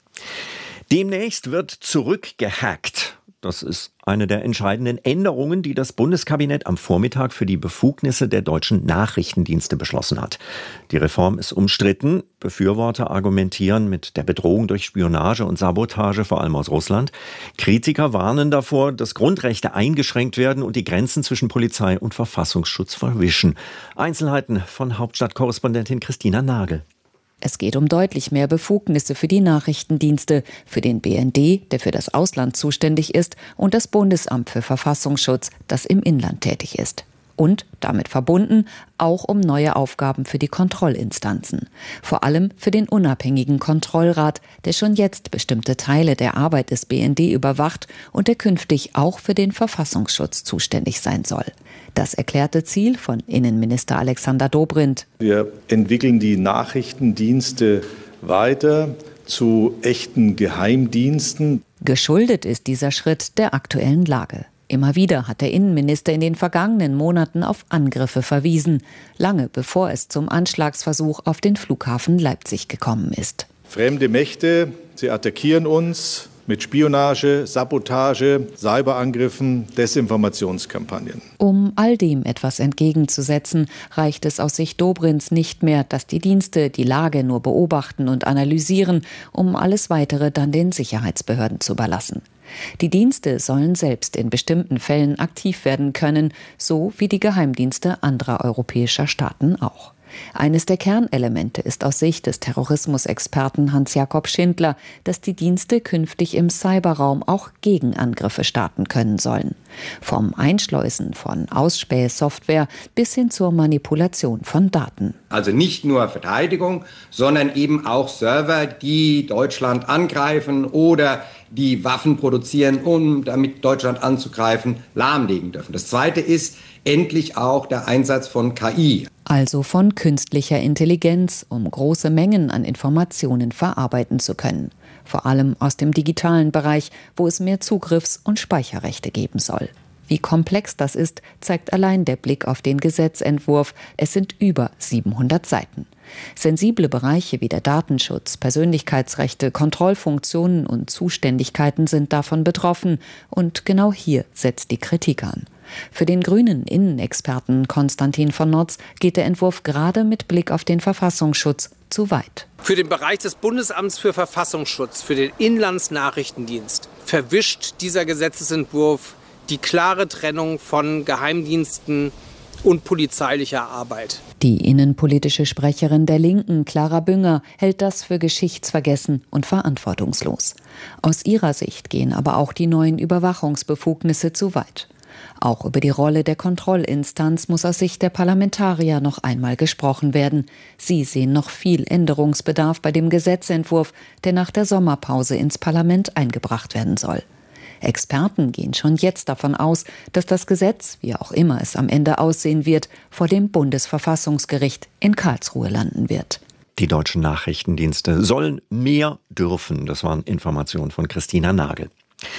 Demnächst wird zurückgehackt. Das ist eine der entscheidenden Änderungen, die das Bundeskabinett am Vormittag für die Befugnisse der deutschen Nachrichtendienste beschlossen hat. Die Reform ist umstritten. Befürworter argumentieren mit der Bedrohung durch Spionage und Sabotage, vor allem aus Russland. Kritiker warnen davor, dass Grundrechte eingeschränkt werden und die Grenzen zwischen Polizei und Verfassungsschutz verwischen. Einzelheiten von Hauptstadtkorrespondentin Christina Nagel. Es geht um deutlich mehr Befugnisse für die Nachrichtendienste, für den BND, der für das Ausland zuständig ist, und das Bundesamt für Verfassungsschutz, das im Inland tätig ist. Und, damit verbunden, auch um neue Aufgaben für die Kontrollinstanzen. Vor allem für den unabhängigen Kontrollrat, der schon jetzt bestimmte Teile der Arbeit des BND überwacht und der künftig auch für den Verfassungsschutz zuständig sein soll. Das erklärte Ziel von Innenminister Alexander Dobrindt. Wir entwickeln die Nachrichtendienste weiter zu echten Geheimdiensten. Geschuldet ist dieser Schritt der aktuellen Lage. Immer wieder hat der Innenminister in den vergangenen Monaten auf Angriffe verwiesen, lange bevor es zum Anschlagsversuch auf den Flughafen Leipzig gekommen ist. Fremde Mächte, sie attackieren uns mit Spionage, Sabotage, Cyberangriffen, Desinformationskampagnen. Um all dem etwas entgegenzusetzen, reicht es aus Sicht Dobrindts nicht mehr, dass die Dienste die Lage nur beobachten und analysieren, um alles Weitere dann den Sicherheitsbehörden zu überlassen. Die Dienste sollen selbst in bestimmten Fällen aktiv werden können, so wie die Geheimdienste anderer europäischer Staaten auch. Eines der Kernelemente ist aus Sicht des Terrorismusexperten Hans-Jakob Schindler, dass die Dienste künftig im Cyberraum auch Gegenangriffe starten können sollen. Vom Einschleusen von Ausspähsoftware bis hin zur Manipulation von Daten. Also nicht nur Verteidigung, sondern eben auch Server, die Deutschland angreifen oder die Waffen produzieren, um damit Deutschland anzugreifen, lahmlegen dürfen. Das Zweite ist endlich auch der Einsatz von KI. Also von künstlicher Intelligenz, um große Mengen an Informationen verarbeiten zu können. Vor allem aus dem digitalen Bereich, wo es mehr Zugriffs- und Speicherrechte geben soll. Wie komplex das ist, zeigt allein der Blick auf den Gesetzentwurf. Es sind über 700 Seiten. Sensible Bereiche wie der Datenschutz, Persönlichkeitsrechte, Kontrollfunktionen und Zuständigkeiten sind davon betroffen. Und genau hier setzt die Kritik an. Für den grünen Innenexperten Konstantin von Notz geht der Entwurf gerade mit Blick auf den Verfassungsschutz zu weit. Für den Bereich des Bundesamts für Verfassungsschutz, für den Inlandsnachrichtendienst, verwischt dieser Gesetzesentwurf die klare Trennung von Geheimdiensten und polizeilicher Arbeit. Die innenpolitische Sprecherin der Linken, Clara Bünger, hält das für geschichtsvergessen und verantwortungslos. Aus ihrer Sicht gehen aber auch die neuen Überwachungsbefugnisse zu weit. Auch über die Rolle der Kontrollinstanz muss aus Sicht der Parlamentarier noch einmal gesprochen werden. Sie sehen noch viel Änderungsbedarf bei dem Gesetzentwurf, der nach der Sommerpause ins Parlament eingebracht werden soll. Experten gehen schon jetzt davon aus, dass das Gesetz, wie auch immer es am Ende aussehen wird, vor dem Bundesverfassungsgericht in Karlsruhe landen wird. Die deutschen Nachrichtendienste sollen mehr dürfen. Das waren Informationen von Christina Nagel.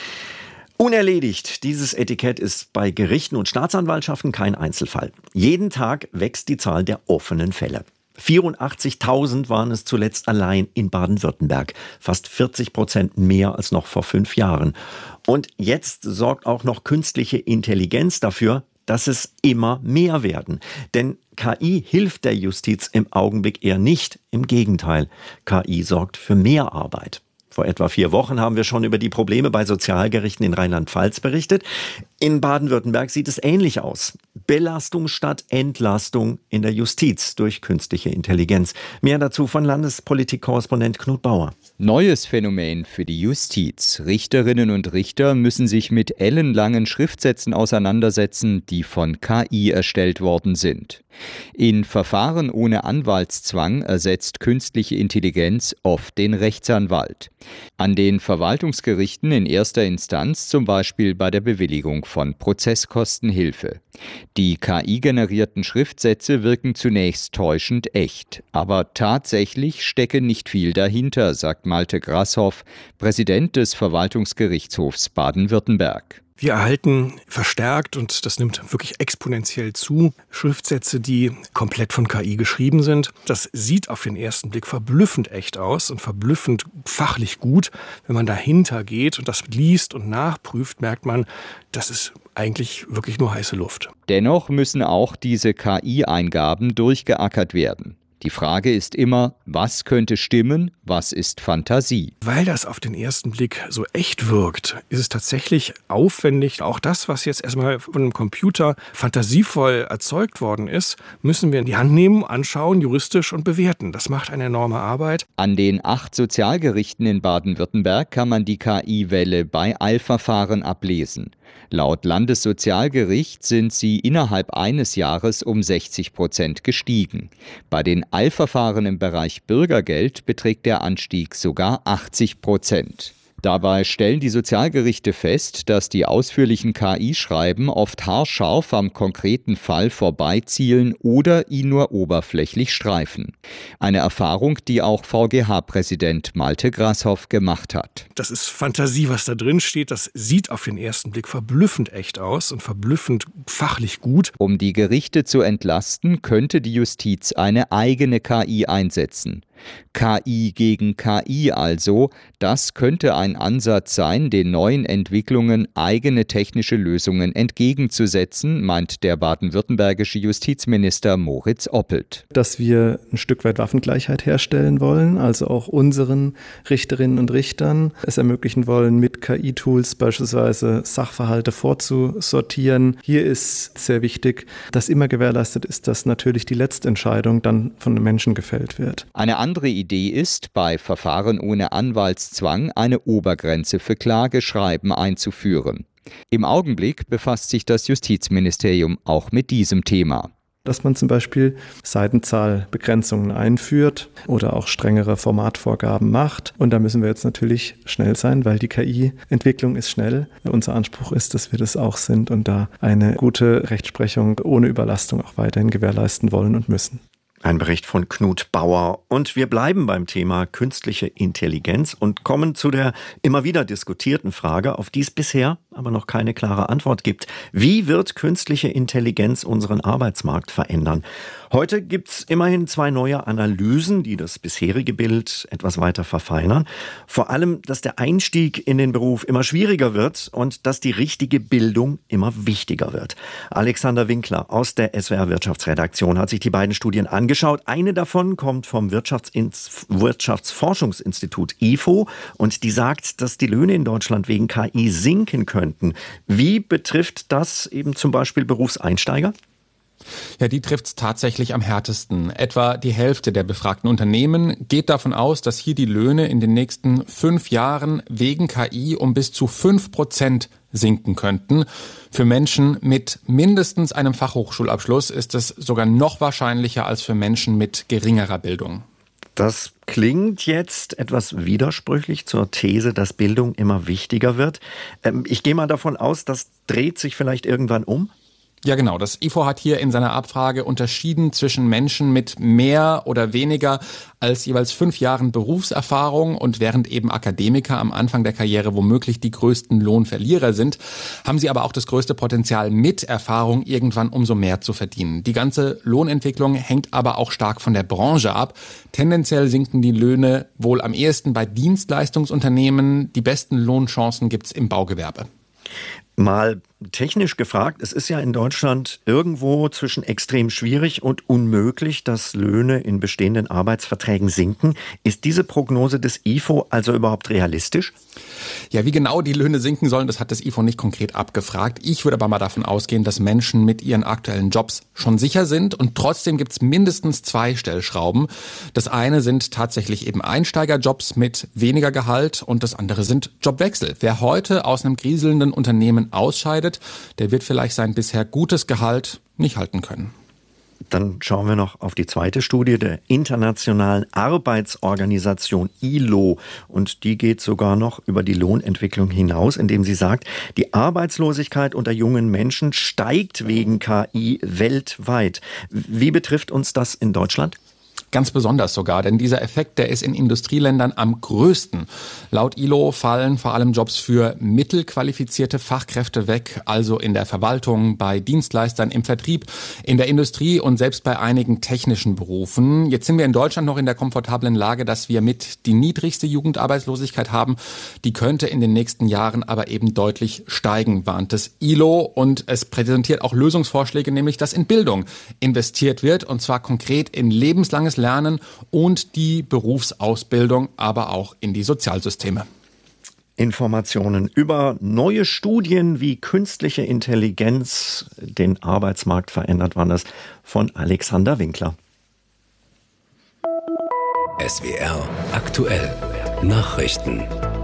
Unerledigt. Dieses Etikett ist bei Gerichten und Staatsanwaltschaften kein Einzelfall. Jeden Tag wächst die Zahl der offenen Fälle. 84.000 waren es zuletzt allein in Baden-Württemberg. Fast 40% mehr als noch vor 5 Jahren. Und jetzt sorgt auch noch künstliche Intelligenz dafür, dass es immer mehr werden. Denn KI hilft der Justiz im Augenblick eher nicht. Im Gegenteil, KI sorgt für mehr Arbeit. Vor etwa 4 Wochen haben wir schon über die Probleme bei Sozialgerichten in Rheinland-Pfalz berichtet. In Baden-Württemberg sieht es ähnlich aus. Belastung statt Entlastung in der Justiz durch künstliche Intelligenz. Mehr dazu von Landespolitik-Korrespondent Knut Bauer. Neues Phänomen für die Justiz. Richterinnen und Richter müssen sich mit ellenlangen Schriftsätzen auseinandersetzen, die von KI erstellt worden sind. In Verfahren ohne Anwaltszwang ersetzt künstliche Intelligenz oft den Rechtsanwalt. An den Verwaltungsgerichten in erster Instanz zum Beispiel bei der Bewilligung von Prozesskostenhilfe. Die KI-generierten Schriftsätze wirken zunächst täuschend echt. Aber tatsächlich stecke nicht viel dahinter, sagt Malte Grashoff, Präsident des Verwaltungsgerichtshofs Baden-Württemberg. Wir erhalten verstärkt, und das nimmt wirklich exponentiell zu, Schriftsätze, die komplett von KI geschrieben sind. Das sieht auf den ersten Blick verblüffend echt aus und verblüffend fachlich gut. Wenn man dahinter geht und das liest und nachprüft, merkt man, das ist eigentlich wirklich nur heiße Luft. Dennoch müssen auch diese KI-Eingaben durchgeackert werden. Die Frage ist immer, was könnte stimmen, was ist Fantasie? Weil das auf den ersten Blick so echt wirkt, ist es tatsächlich aufwendig. Auch das, was jetzt erstmal von einem Computer fantasievoll erzeugt worden ist, müssen wir in die Hand nehmen, anschauen, juristisch und bewerten. Das macht eine enorme Arbeit. An den 8 Sozialgerichten in Baden-Württemberg kann man die KI-Welle bei Eilverfahren ablesen. Laut Landessozialgericht sind sie innerhalb eines Jahres um 60% gestiegen. Bei den Eilverfahren im Bereich Bürgergeld beträgt der Anstieg sogar 80%. Dabei stellen die Sozialgerichte fest, dass die ausführlichen KI-Schreiben oft haarscharf am konkreten Fall vorbeizielen oder ihn nur oberflächlich streifen. Eine Erfahrung, die auch VGH-Präsident Malte Grashoff gemacht hat. Das ist Fantasie, was da drin steht. Das sieht auf den ersten Blick verblüffend echt aus und verblüffend fachlich gut. Um die Gerichte zu entlasten, könnte die Justiz eine eigene KI einsetzen. KI gegen KI also, das könnte ein Ansatz sein, den neuen Entwicklungen eigene technische Lösungen entgegenzusetzen, meint der baden-württembergische Justizminister Moritz Oppelt. Dass wir ein Stück weit Waffengleichheit herstellen wollen, also auch unseren Richterinnen und Richtern es ermöglichen wollen, mit KI-Tools beispielsweise Sachverhalte vorzusortieren. Hier ist sehr wichtig, dass immer gewährleistet ist, dass natürlich die Letztentscheidung dann von den Menschen gefällt wird. Eine andere Idee ist, bei Verfahren ohne Anwaltszwang eine Obergrenze für Klageschreiben einzuführen. Im Augenblick befasst sich das Justizministerium auch mit diesem Thema. Dass man zum Beispiel Seitenzahlbegrenzungen einführt oder auch strengere Formatvorgaben macht. Und da müssen wir jetzt natürlich schnell sein, weil die KI-Entwicklung ist schnell. Unser Anspruch ist, dass wir das auch sind und da eine gute Rechtsprechung ohne Überlastung auch weiterhin gewährleisten wollen und müssen. Ein Bericht von Knut Bauer. Und wir bleiben beim Thema künstliche Intelligenz und kommen zu der immer wieder diskutierten Frage, auf die es bisher aber noch keine klare Antwort gibt. Wie wird künstliche Intelligenz unseren Arbeitsmarkt verändern? Heute gibt es immerhin 2 neue Analysen, die das bisherige Bild etwas weiter verfeinern. Vor allem, dass der Einstieg in den Beruf immer schwieriger wird und dass die richtige Bildung immer wichtiger wird. Alexander Winkler aus der SWR Wirtschaftsredaktion hat sich die beiden Studien angeschaut. Eine davon kommt vom Wirtschaftsforschungsinstitut IFO und die sagt, dass die Löhne in Deutschland wegen KI sinken könnten. Wie betrifft das eben zum Beispiel Berufseinsteiger? Ja, die trifft es tatsächlich am härtesten. Etwa die Hälfte der befragten Unternehmen geht davon aus, dass hier die Löhne in den nächsten 5 Jahren wegen KI um bis zu 5% sinken könnten. Für Menschen mit mindestens einem Fachhochschulabschluss ist es sogar noch wahrscheinlicher als für Menschen mit geringerer Bildung. Das klingt jetzt etwas widersprüchlich zur These, dass Bildung immer wichtiger wird. Ich gehe mal davon aus, das dreht sich vielleicht irgendwann um. Ja, genau. Das IFO hat hier in seiner Abfrage unterschieden zwischen Menschen mit mehr oder weniger als jeweils 5 Jahren Berufserfahrung und während eben Akademiker am Anfang der Karriere womöglich die größten Lohnverlierer sind, haben sie aber auch das größte Potenzial, mit Erfahrung irgendwann umso mehr zu verdienen. Die ganze Lohnentwicklung hängt aber auch stark von der Branche ab. Tendenziell sinken die Löhne wohl am ehesten bei Dienstleistungsunternehmen. Die besten Lohnchancen gibt's im Baugewerbe. Mal technisch gefragt, es ist ja in Deutschland irgendwo zwischen extrem schwierig und unmöglich, dass Löhne in bestehenden Arbeitsverträgen sinken. Ist diese Prognose des IFO also überhaupt realistisch? Ja, wie genau die Löhne sinken sollen, das hat das IFO nicht konkret abgefragt. Ich würde aber mal davon ausgehen, dass Menschen mit ihren aktuellen Jobs schon sicher sind und trotzdem gibt es mindestens 2 Stellschrauben. Das eine sind tatsächlich eben Einsteigerjobs mit weniger Gehalt und das andere sind Jobwechsel. Wer heute aus einem kriselnden Unternehmen ausscheidet, der wird vielleicht sein bisher gutes Gehalt nicht halten können. Dann schauen wir noch auf die zweite Studie der Internationalen Arbeitsorganisation ILO. Und die geht sogar noch über die Lohnentwicklung hinaus, indem sie sagt, die Arbeitslosigkeit unter jungen Menschen steigt wegen KI weltweit. Wie betrifft uns das in Deutschland? Ganz besonders sogar, denn dieser Effekt, der ist in Industrieländern am größten. Laut ILO fallen vor allem Jobs für mittelqualifizierte Fachkräfte weg, also in der Verwaltung, bei Dienstleistern, im Vertrieb, in der Industrie und selbst bei einigen technischen Berufen. Jetzt sind wir in Deutschland noch in der komfortablen Lage, dass wir mit die niedrigste Jugendarbeitslosigkeit haben. Die könnte in den nächsten Jahren aber eben deutlich steigen, warnt das ILO. Und es präsentiert auch Lösungsvorschläge, nämlich dass in Bildung investiert wird, und zwar konkret in lebenslanges Lernen und die Berufsausbildung, aber auch in die Sozialsysteme. Informationen über neue Studien, wie künstliche Intelligenz den Arbeitsmarkt verändert, waren das von Alexander Winkler. SWR aktuell Nachrichten.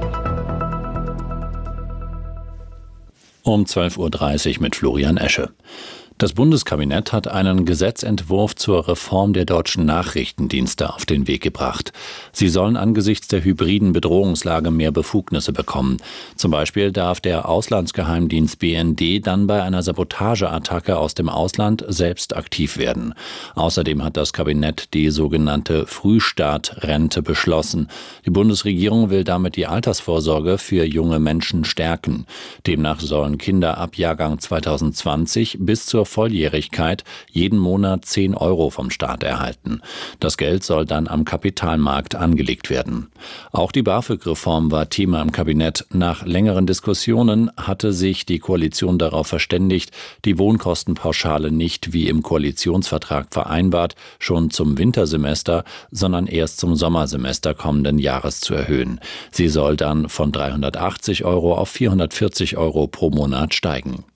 Um 12.30 Uhr mit Florian Esche. Das Bundeskabinett hat einen Gesetzentwurf zur Reform der deutschen Nachrichtendienste auf den Weg gebracht. Sie sollen angesichts der hybriden Bedrohungslage mehr Befugnisse bekommen. Zum Beispiel darf der Auslandsgeheimdienst BND dann bei einer Sabotageattacke aus dem Ausland selbst aktiv werden. Außerdem hat das Kabinett die sogenannte Frühstartrente beschlossen. Die Bundesregierung will damit die Altersvorsorge für junge Menschen stärken. Demnach sollen Kinder ab Jahrgang 2020 bis zur Volljährigkeit jeden Monat 10 € vom Staat erhalten. Das Geld soll dann am Kapitalmarkt angelegt werden. Auch die BAföG-Reform war Thema im Kabinett. Nach längeren Diskussionen hatte sich die Koalition darauf verständigt, die Wohnkostenpauschale nicht wie im Koalitionsvertrag vereinbart, schon zum Wintersemester, sondern erst zum Sommersemester kommenden Jahres zu erhöhen. Sie soll dann von 380 € auf 440 € pro Monat steigen.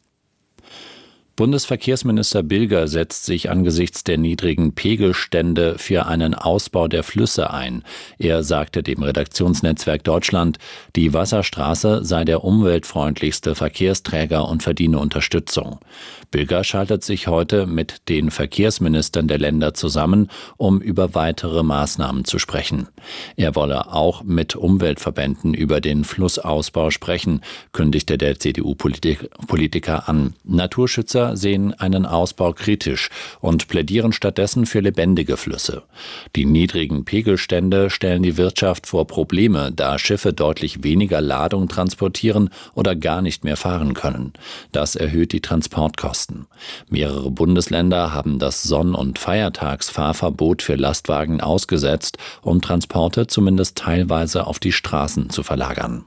Bundesverkehrsminister Bilger setzt sich angesichts der niedrigen Pegelstände für einen Ausbau der Flüsse ein. Er sagte dem Redaktionsnetzwerk Deutschland, die Wasserstraße sei der umweltfreundlichste Verkehrsträger und verdiene Unterstützung. Bilger schaltet sich heute mit den Verkehrsministern der Länder zusammen, um über weitere Maßnahmen zu sprechen. Er wolle auch mit Umweltverbänden über den Flussausbau sprechen, kündigte der CDU-Politiker an. Naturschützer sehen einen Ausbau kritisch und plädieren stattdessen für lebendige Flüsse. Die niedrigen Pegelstände stellen die Wirtschaft vor Probleme, da Schiffe deutlich weniger Ladung transportieren oder gar nicht mehr fahren können. Das erhöht die Transportkosten. Mehrere Bundesländer haben das Sonn- und Feiertagsfahrverbot für Lastwagen ausgesetzt, um Transporte zumindest teilweise auf die Straßen zu verlagern.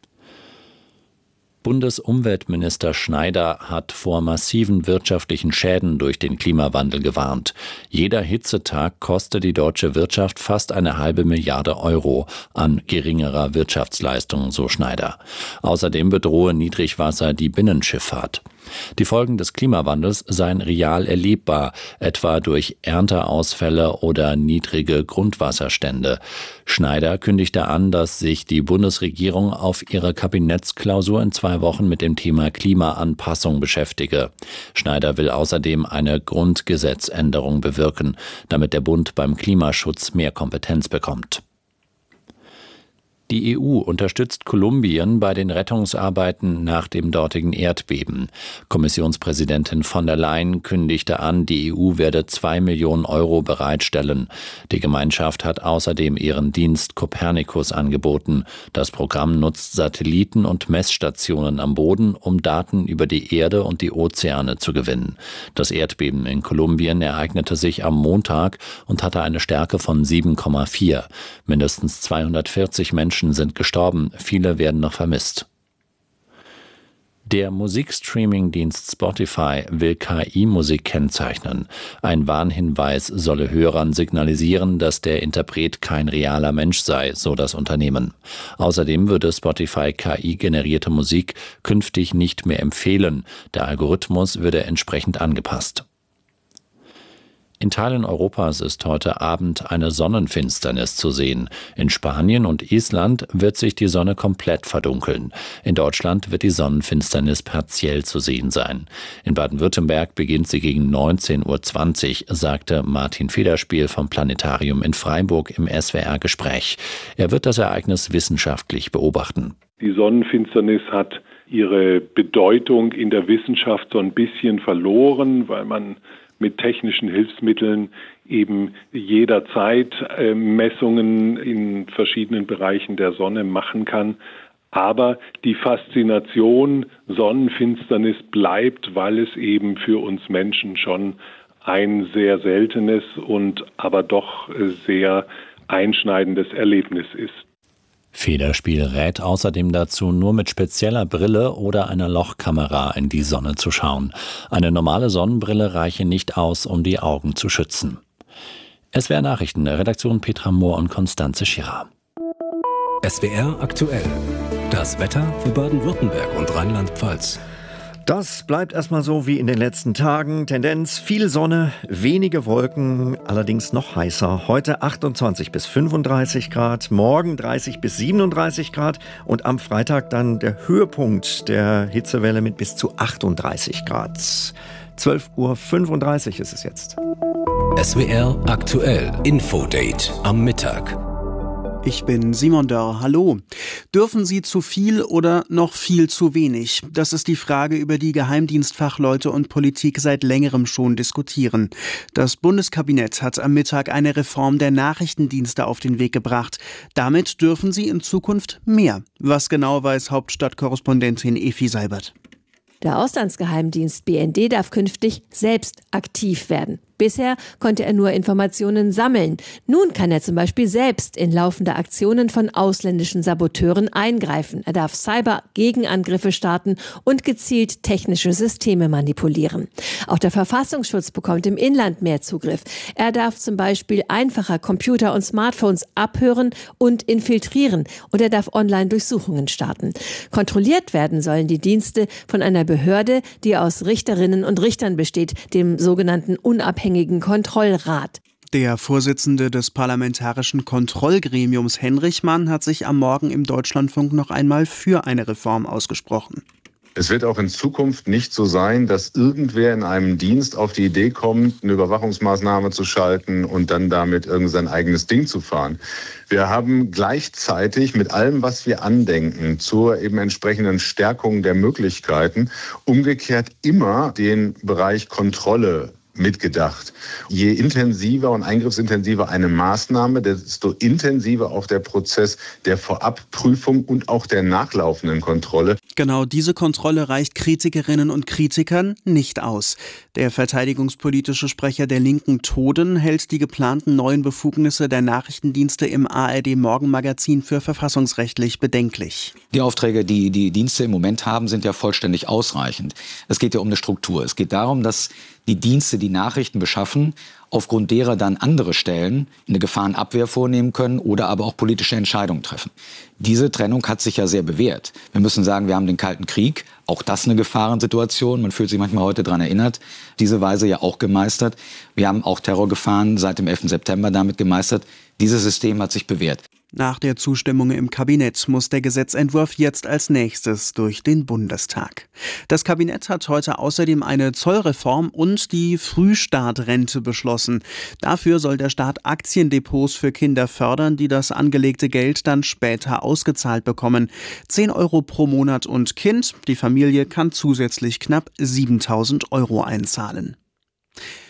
Bundesumweltminister Schneider hat vor massiven wirtschaftlichen Schäden durch den Klimawandel gewarnt. Jeder Hitzetag koste die deutsche Wirtschaft fast 1,5 Milliarde € an geringerer Wirtschaftsleistung, so Schneider. Außerdem bedrohe Niedrigwasser die Binnenschifffahrt. Die Folgen des Klimawandels seien real erlebbar, etwa durch Ernteausfälle oder niedrige Grundwasserstände. Schneider kündigte an, dass sich die Bundesregierung auf ihre Kabinettsklausur in 2 Wochen mit dem Thema Klimaanpassung beschäftige. Schneider will außerdem eine Grundgesetzänderung bewirken, damit der Bund beim Klimaschutz mehr Kompetenz bekommt. Die EU unterstützt Kolumbien bei den Rettungsarbeiten nach dem dortigen Erdbeben. Kommissionspräsidentin von der Leyen kündigte an, die EU werde 2 Millionen € bereitstellen. Die Gemeinschaft hat außerdem ihren Dienst Copernicus angeboten. Das Programm nutzt Satelliten und Messstationen am Boden, um Daten über die Erde und die Ozeane zu gewinnen. Das Erdbeben in Kolumbien ereignete sich am Montag und hatte eine Stärke von 7,4. Mindestens 240 Menschen sind gestorben, viele werden noch vermisst. Der Musikstreaming-Dienst Spotify will KI-Musik kennzeichnen. Ein Warnhinweis solle Hörern signalisieren, dass der Interpret kein realer Mensch sei, so das Unternehmen. Außerdem würde Spotify KI-generierte Musik künftig nicht mehr empfehlen. Der Algorithmus würde entsprechend angepasst. In Teilen Europas ist heute Abend eine Sonnenfinsternis zu sehen. In Spanien und Island wird sich die Sonne komplett verdunkeln. In Deutschland wird die Sonnenfinsternis partiell zu sehen sein. In Baden-Württemberg beginnt sie gegen 19:20 Uhr, sagte Martin Federspiel vom Planetarium in Freiburg im SWR-Gespräch. Er wird das Ereignis wissenschaftlich beobachten. Die Sonnenfinsternis hat ihre Bedeutung in der Wissenschaft so ein bisschen verloren, weil man mit technischen Hilfsmitteln eben jederzeit Messungen in verschiedenen Bereichen der Sonne machen kann. Aber die Faszination Sonnenfinsternis bleibt, weil es eben für uns Menschen schon ein sehr seltenes und aber doch sehr einschneidendes Erlebnis ist. Federspiel rät außerdem dazu, nur mit spezieller Brille oder einer Lochkamera in die Sonne zu schauen. Eine normale Sonnenbrille reiche nicht aus, um die Augen zu schützen. SWR Nachrichten, Redaktion Petra Mohr und Konstanze Schirra. SWR aktuell. Das Wetter für Baden-Württemberg und Rheinland-Pfalz. Das bleibt erstmal so wie in den letzten Tagen. Tendenz viel Sonne, wenige Wolken, allerdings noch heißer. Heute 28 bis 35 Grad, morgen 30 bis 37 Grad und am Freitag dann der Höhepunkt der Hitzewelle mit bis zu 38 Grad. 12:35 Uhr ist es jetzt. SWR aktuell. Infodate am Mittag. Ich bin Simon Dörr. Hallo. Dürfen Sie zu viel oder noch viel zu wenig? Das ist die Frage, über die Geheimdienstfachleute und Politik seit längerem schon diskutieren. Das Bundeskabinett hat am Mittag eine Reform der Nachrichtendienste auf den Weg gebracht. Damit dürfen sie in Zukunft mehr. Was genau, weiß Hauptstadtkorrespondentin Efi Seibert. Der Auslandsgeheimdienst BND darf künftig selbst aktiv werden. Bisher konnte er nur Informationen sammeln. Nun kann er zum Beispiel selbst in laufende Aktionen von ausländischen Saboteuren eingreifen. Er darf Cyber-Gegenangriffe starten und gezielt technische Systeme manipulieren. Auch der Verfassungsschutz bekommt im Inland mehr Zugriff. Er darf zum Beispiel einfacher Computer und Smartphones abhören und infiltrieren. Und er darf Online-Durchsuchungen starten. Kontrolliert werden sollen die Dienste von einer Behörde, die aus Richterinnen und Richtern besteht, dem sogenannten unabhängigen Kontrollrat. Der Vorsitzende des Parlamentarischen Kontrollgremiums Henrich Mann hat sich am Morgen im Deutschlandfunk noch einmal für eine Reform ausgesprochen. Es wird auch in Zukunft nicht so sein, dass irgendwer in einem Dienst auf die Idee kommt, eine Überwachungsmaßnahme zu schalten und dann damit irgendein eigenes Ding zu fahren. Wir haben gleichzeitig mit allem, was wir andenken, zur eben entsprechenden Stärkung der Möglichkeiten, umgekehrt immer den Bereich Kontrolle mitgedacht. Je intensiver und eingriffsintensiver eine Maßnahme, desto intensiver auch der Prozess der Vorabprüfung und auch der nachlaufenden Kontrolle. Genau diese Kontrolle reicht Kritikerinnen und Kritikern nicht aus. Der verteidigungspolitische Sprecher der Linken Toden hält die geplanten neuen Befugnisse der Nachrichtendienste im ARD-Morgenmagazin für verfassungsrechtlich bedenklich. Die Aufträge, die die Dienste im Moment haben, sind ja vollständig ausreichend. Es geht ja um eine Struktur. Es geht darum, dass die Dienste die Nachrichten beschaffen, aufgrund derer dann andere Stellen eine Gefahrenabwehr vornehmen können oder aber auch politische Entscheidungen treffen. Diese Trennung hat sich ja sehr bewährt. Wir müssen sagen, wir haben den Kalten Krieg, auch das eine Gefahrensituation. Man fühlt sich manchmal heute daran erinnert, diese Weise ja auch gemeistert. Wir haben auch Terrorgefahren seit dem 11. September damit gemeistert. Dieses System hat sich bewährt. Nach der Zustimmung im Kabinett muss der Gesetzentwurf jetzt als nächstes durch den Bundestag. Das Kabinett hat heute außerdem eine Zollreform und die Frühstartrente beschlossen. Dafür soll der Staat Aktiendepots für Kinder fördern, die das angelegte Geld dann später ausgezahlt bekommen. 10 Euro pro Monat und Kind. Die Familie kann zusätzlich knapp 7.000 Euro einzahlen.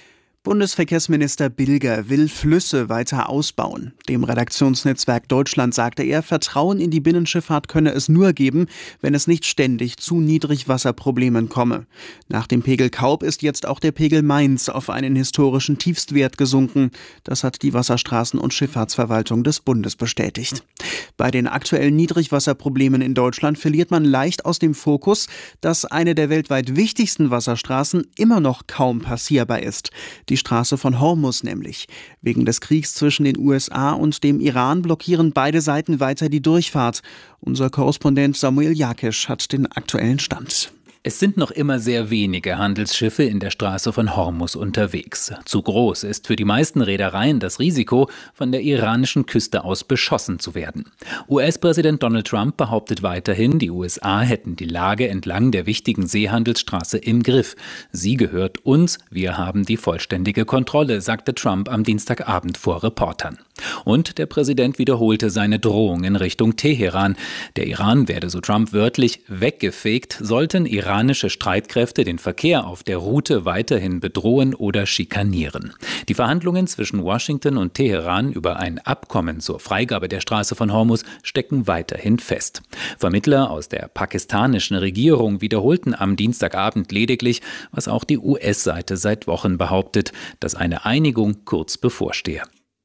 Bundesverkehrsminister Bilger will Flüsse weiter ausbauen. Dem Redaktionsnetzwerk Deutschland sagte er, Vertrauen in die Binnenschifffahrt könne es nur geben, wenn es nicht ständig zu Niedrigwasserproblemen komme. Nach dem Pegel Kaub ist jetzt auch der Pegel Mainz auf einen historischen Tiefstwert gesunken. Das hat die Wasserstraßen- und Schifffahrtsverwaltung des Bundes bestätigt. Bei den aktuellen Niedrigwasserproblemen in Deutschland verliert man leicht aus dem Fokus, dass eine der weltweit wichtigsten Wasserstraßen immer noch kaum passierbar ist. Die Straße von Hormuz nämlich. Wegen des Kriegs zwischen den USA und dem Iran blockieren beide Seiten weiter die Durchfahrt. Unser Korrespondent Samuel Jakisch hat den aktuellen Stand. Es sind noch immer sehr wenige Handelsschiffe in der Straße von Hormuz unterwegs. Zu groß ist für die meisten Reedereien das Risiko, von der iranischen Küste aus beschossen zu werden. US-Präsident Donald Trump behauptet weiterhin, die USA hätten die Lage entlang der wichtigen Seehandelsstraße im Griff. Sie gehört uns, wir haben die vollständige Kontrolle, sagte Trump am Dienstagabend vor Reportern. Und der Präsident wiederholte seine Drohung in Richtung Teheran. Der Iran werde, so Trump wörtlich, weggefegt, sollten iranische Streitkräfte den Verkehr auf der Route weiterhin bedrohen oder schikanieren. Die Verhandlungen zwischen Washington und Teheran über ein Abkommen zur Freigabe der Straße von Hormuz stecken weiterhin fest. Vermittler aus der pakistanischen Regierung wiederholten am Dienstagabend lediglich, was auch die US-Seite seit Wochen behauptet, dass eine Einigung kurz bevorstehe.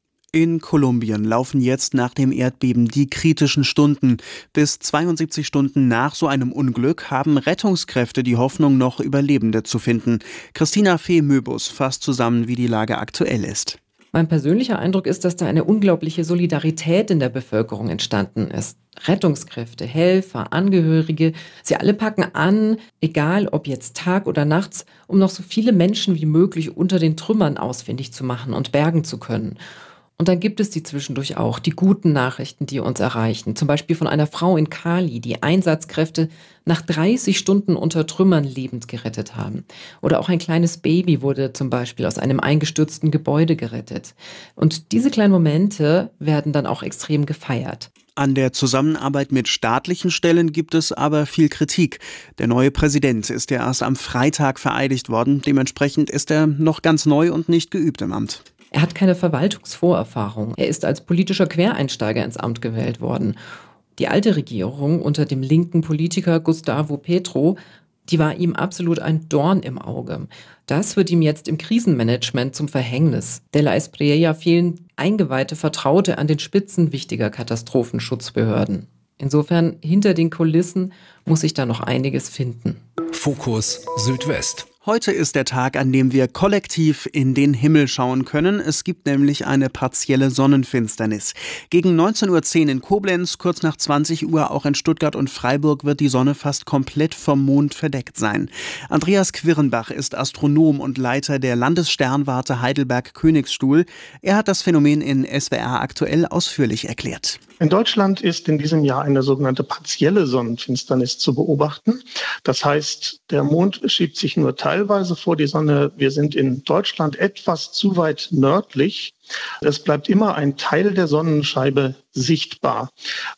In Kolumbien laufen jetzt nach dem Erdbeben die kritischen Stunden. Bis 72 Stunden nach so einem Unglück haben Rettungskräfte die Hoffnung, noch Überlebende zu finden. Christina Fee-Möbus fasst zusammen, wie die Lage aktuell ist. Mein persönlicher Eindruck ist, dass da eine unglaubliche Solidarität in der Bevölkerung entstanden ist. Rettungskräfte, Helfer, Angehörige, sie alle packen an, egal ob jetzt Tag oder nachts, um noch so viele Menschen wie möglich unter den Trümmern ausfindig zu machen und bergen zu können. Und dann gibt es die zwischendurch auch, die guten Nachrichten, die uns erreichen. Zum Beispiel von einer Frau in Cali, die Einsatzkräfte nach 30 Stunden unter Trümmern lebend gerettet haben. Oder auch ein kleines Baby wurde zum Beispiel aus einem eingestürzten Gebäude gerettet. Und diese kleinen Momente werden dann auch extrem gefeiert. An der Zusammenarbeit mit staatlichen Stellen gibt es aber viel Kritik. Der neue Präsident ist ja erst am Freitag vereidigt worden. Dementsprechend ist er noch ganz neu und nicht geübt im Amt. Er hat keine Verwaltungsvorerfahrung. Er ist als politischer Quereinsteiger ins Amt gewählt worden. Die alte Regierung unter dem linken Politiker Gustavo Petro, die war ihm absolut ein Dorn im Auge. Das wird ihm jetzt im Krisenmanagement zum Verhängnis. De la Espriella fehlen eingeweihte Vertraute an den Spitzen wichtiger Katastrophenschutzbehörden. Insofern, hinter den Kulissen muss sich da noch einiges finden. Fokus Südwest. Heute ist der Tag, an dem wir kollektiv in den Himmel schauen können. Es gibt nämlich eine partielle Sonnenfinsternis. Gegen 19.10 Uhr in Koblenz, kurz nach 20 Uhr auch in Stuttgart und Freiburg wird die Sonne fast komplett vom Mond verdeckt sein. Andreas Quirrenbach ist Astronom und Leiter der Landessternwarte Heidelberg-Königsstuhl. Er hat das Phänomen in SWR aktuell ausführlich erklärt. In Deutschland ist in diesem Jahr eine sogenannte partielle Sonnenfinsternis zu beobachten. Das heißt, der Mond schiebt sich nur teilweise vor die Sonne. Wir sind in Deutschland etwas zu weit nördlich. Es bleibt immer ein Teil der Sonnenscheibe sichtbar.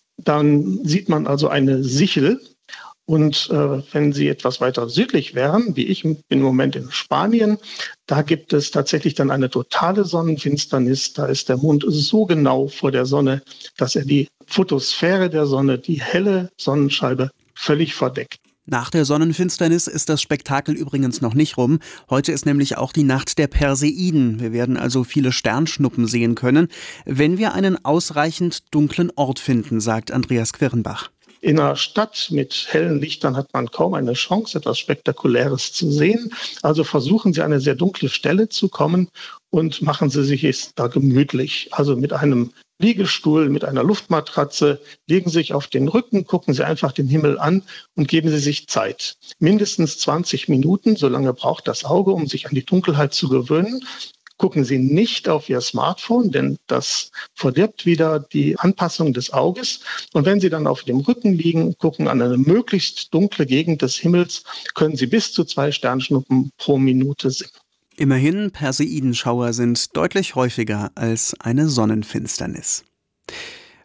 Dann sieht man also eine Sichel. Und wenn Sie etwas weiter südlich wären, wie ich bin im Moment in Spanien, da gibt es tatsächlich dann eine totale Sonnenfinsternis. Da ist der Mond so genau vor der Sonne, dass er die Photosphäre der Sonne, die helle Sonnenscheibe, völlig verdeckt. Nach der Sonnenfinsternis ist das Spektakel übrigens noch nicht rum. Heute ist nämlich auch die Nacht der Perseiden. Wir werden also viele Sternschnuppen sehen können, wenn wir einen ausreichend dunklen Ort finden, sagt Andreas Quirrenbach. In einer Stadt mit hellen Lichtern hat man kaum eine Chance, etwas Spektakuläres zu sehen. Also versuchen Sie, an eine sehr dunkle Stelle zu kommen und machen Sie sich es da gemütlich. Also mit einem Liegestuhl, mit einer Luftmatratze, legen Sie sich auf den Rücken, gucken Sie einfach den Himmel an und geben Sie sich Zeit. Mindestens 20 Minuten, so lange braucht das Auge, um sich an die Dunkelheit zu gewöhnen. Gucken Sie nicht auf Ihr Smartphone, denn das verdirbt wieder die Anpassung des Auges. Und wenn Sie dann auf dem Rücken liegen, gucken an eine möglichst dunkle Gegend des Himmels, können Sie bis zu 2 Sternschnuppen pro Minute sehen. Immerhin, Perseidenschauer sind deutlich häufiger als eine Sonnenfinsternis.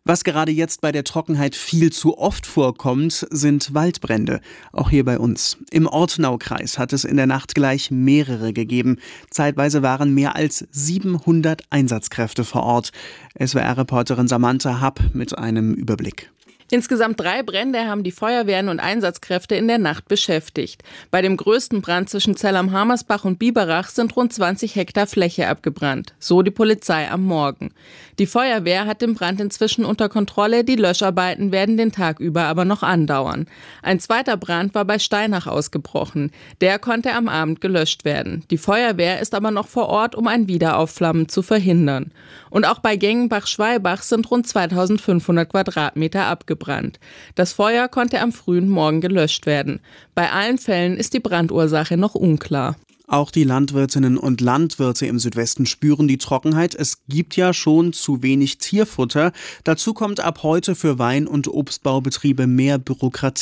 Was gerade jetzt bei der Trockenheit viel zu oft vorkommt, sind Waldbrände. Auch hier bei uns. Im Ortenaukreis hat es in der Nacht gleich mehrere gegeben. Zeitweise waren mehr als 700 Einsatzkräfte vor Ort. SWR-Reporterin Samantha Happ mit einem Überblick. Insgesamt 3 Brände haben die Feuerwehren und Einsatzkräfte in der Nacht beschäftigt. Bei dem größten Brand zwischen Zell am Hamersbach und Biberach sind rund 20 Hektar Fläche abgebrannt. So die Polizei am Morgen. Die Feuerwehr hat den Brand inzwischen unter Kontrolle. Die Löscharbeiten werden den Tag über aber noch andauern. Ein zweiter Brand war bei Steinach ausgebrochen. Der konnte am Abend gelöscht werden. Die Feuerwehr ist aber noch vor Ort, um ein Wiederaufflammen zu verhindern. Und auch bei Gengenbach-Schweibach sind rund 2500 Quadratmeter abgebrannt. Das Feuer konnte am frühen Morgen gelöscht werden. Bei allen Fällen ist die Brandursache noch unklar. Auch die Landwirtinnen und Landwirte im Südwesten spüren die Trockenheit. Es gibt ja schon zu wenig Tierfutter. Dazu kommt ab heute für Wein- und Obstbaubetriebe mehr Bürokratie.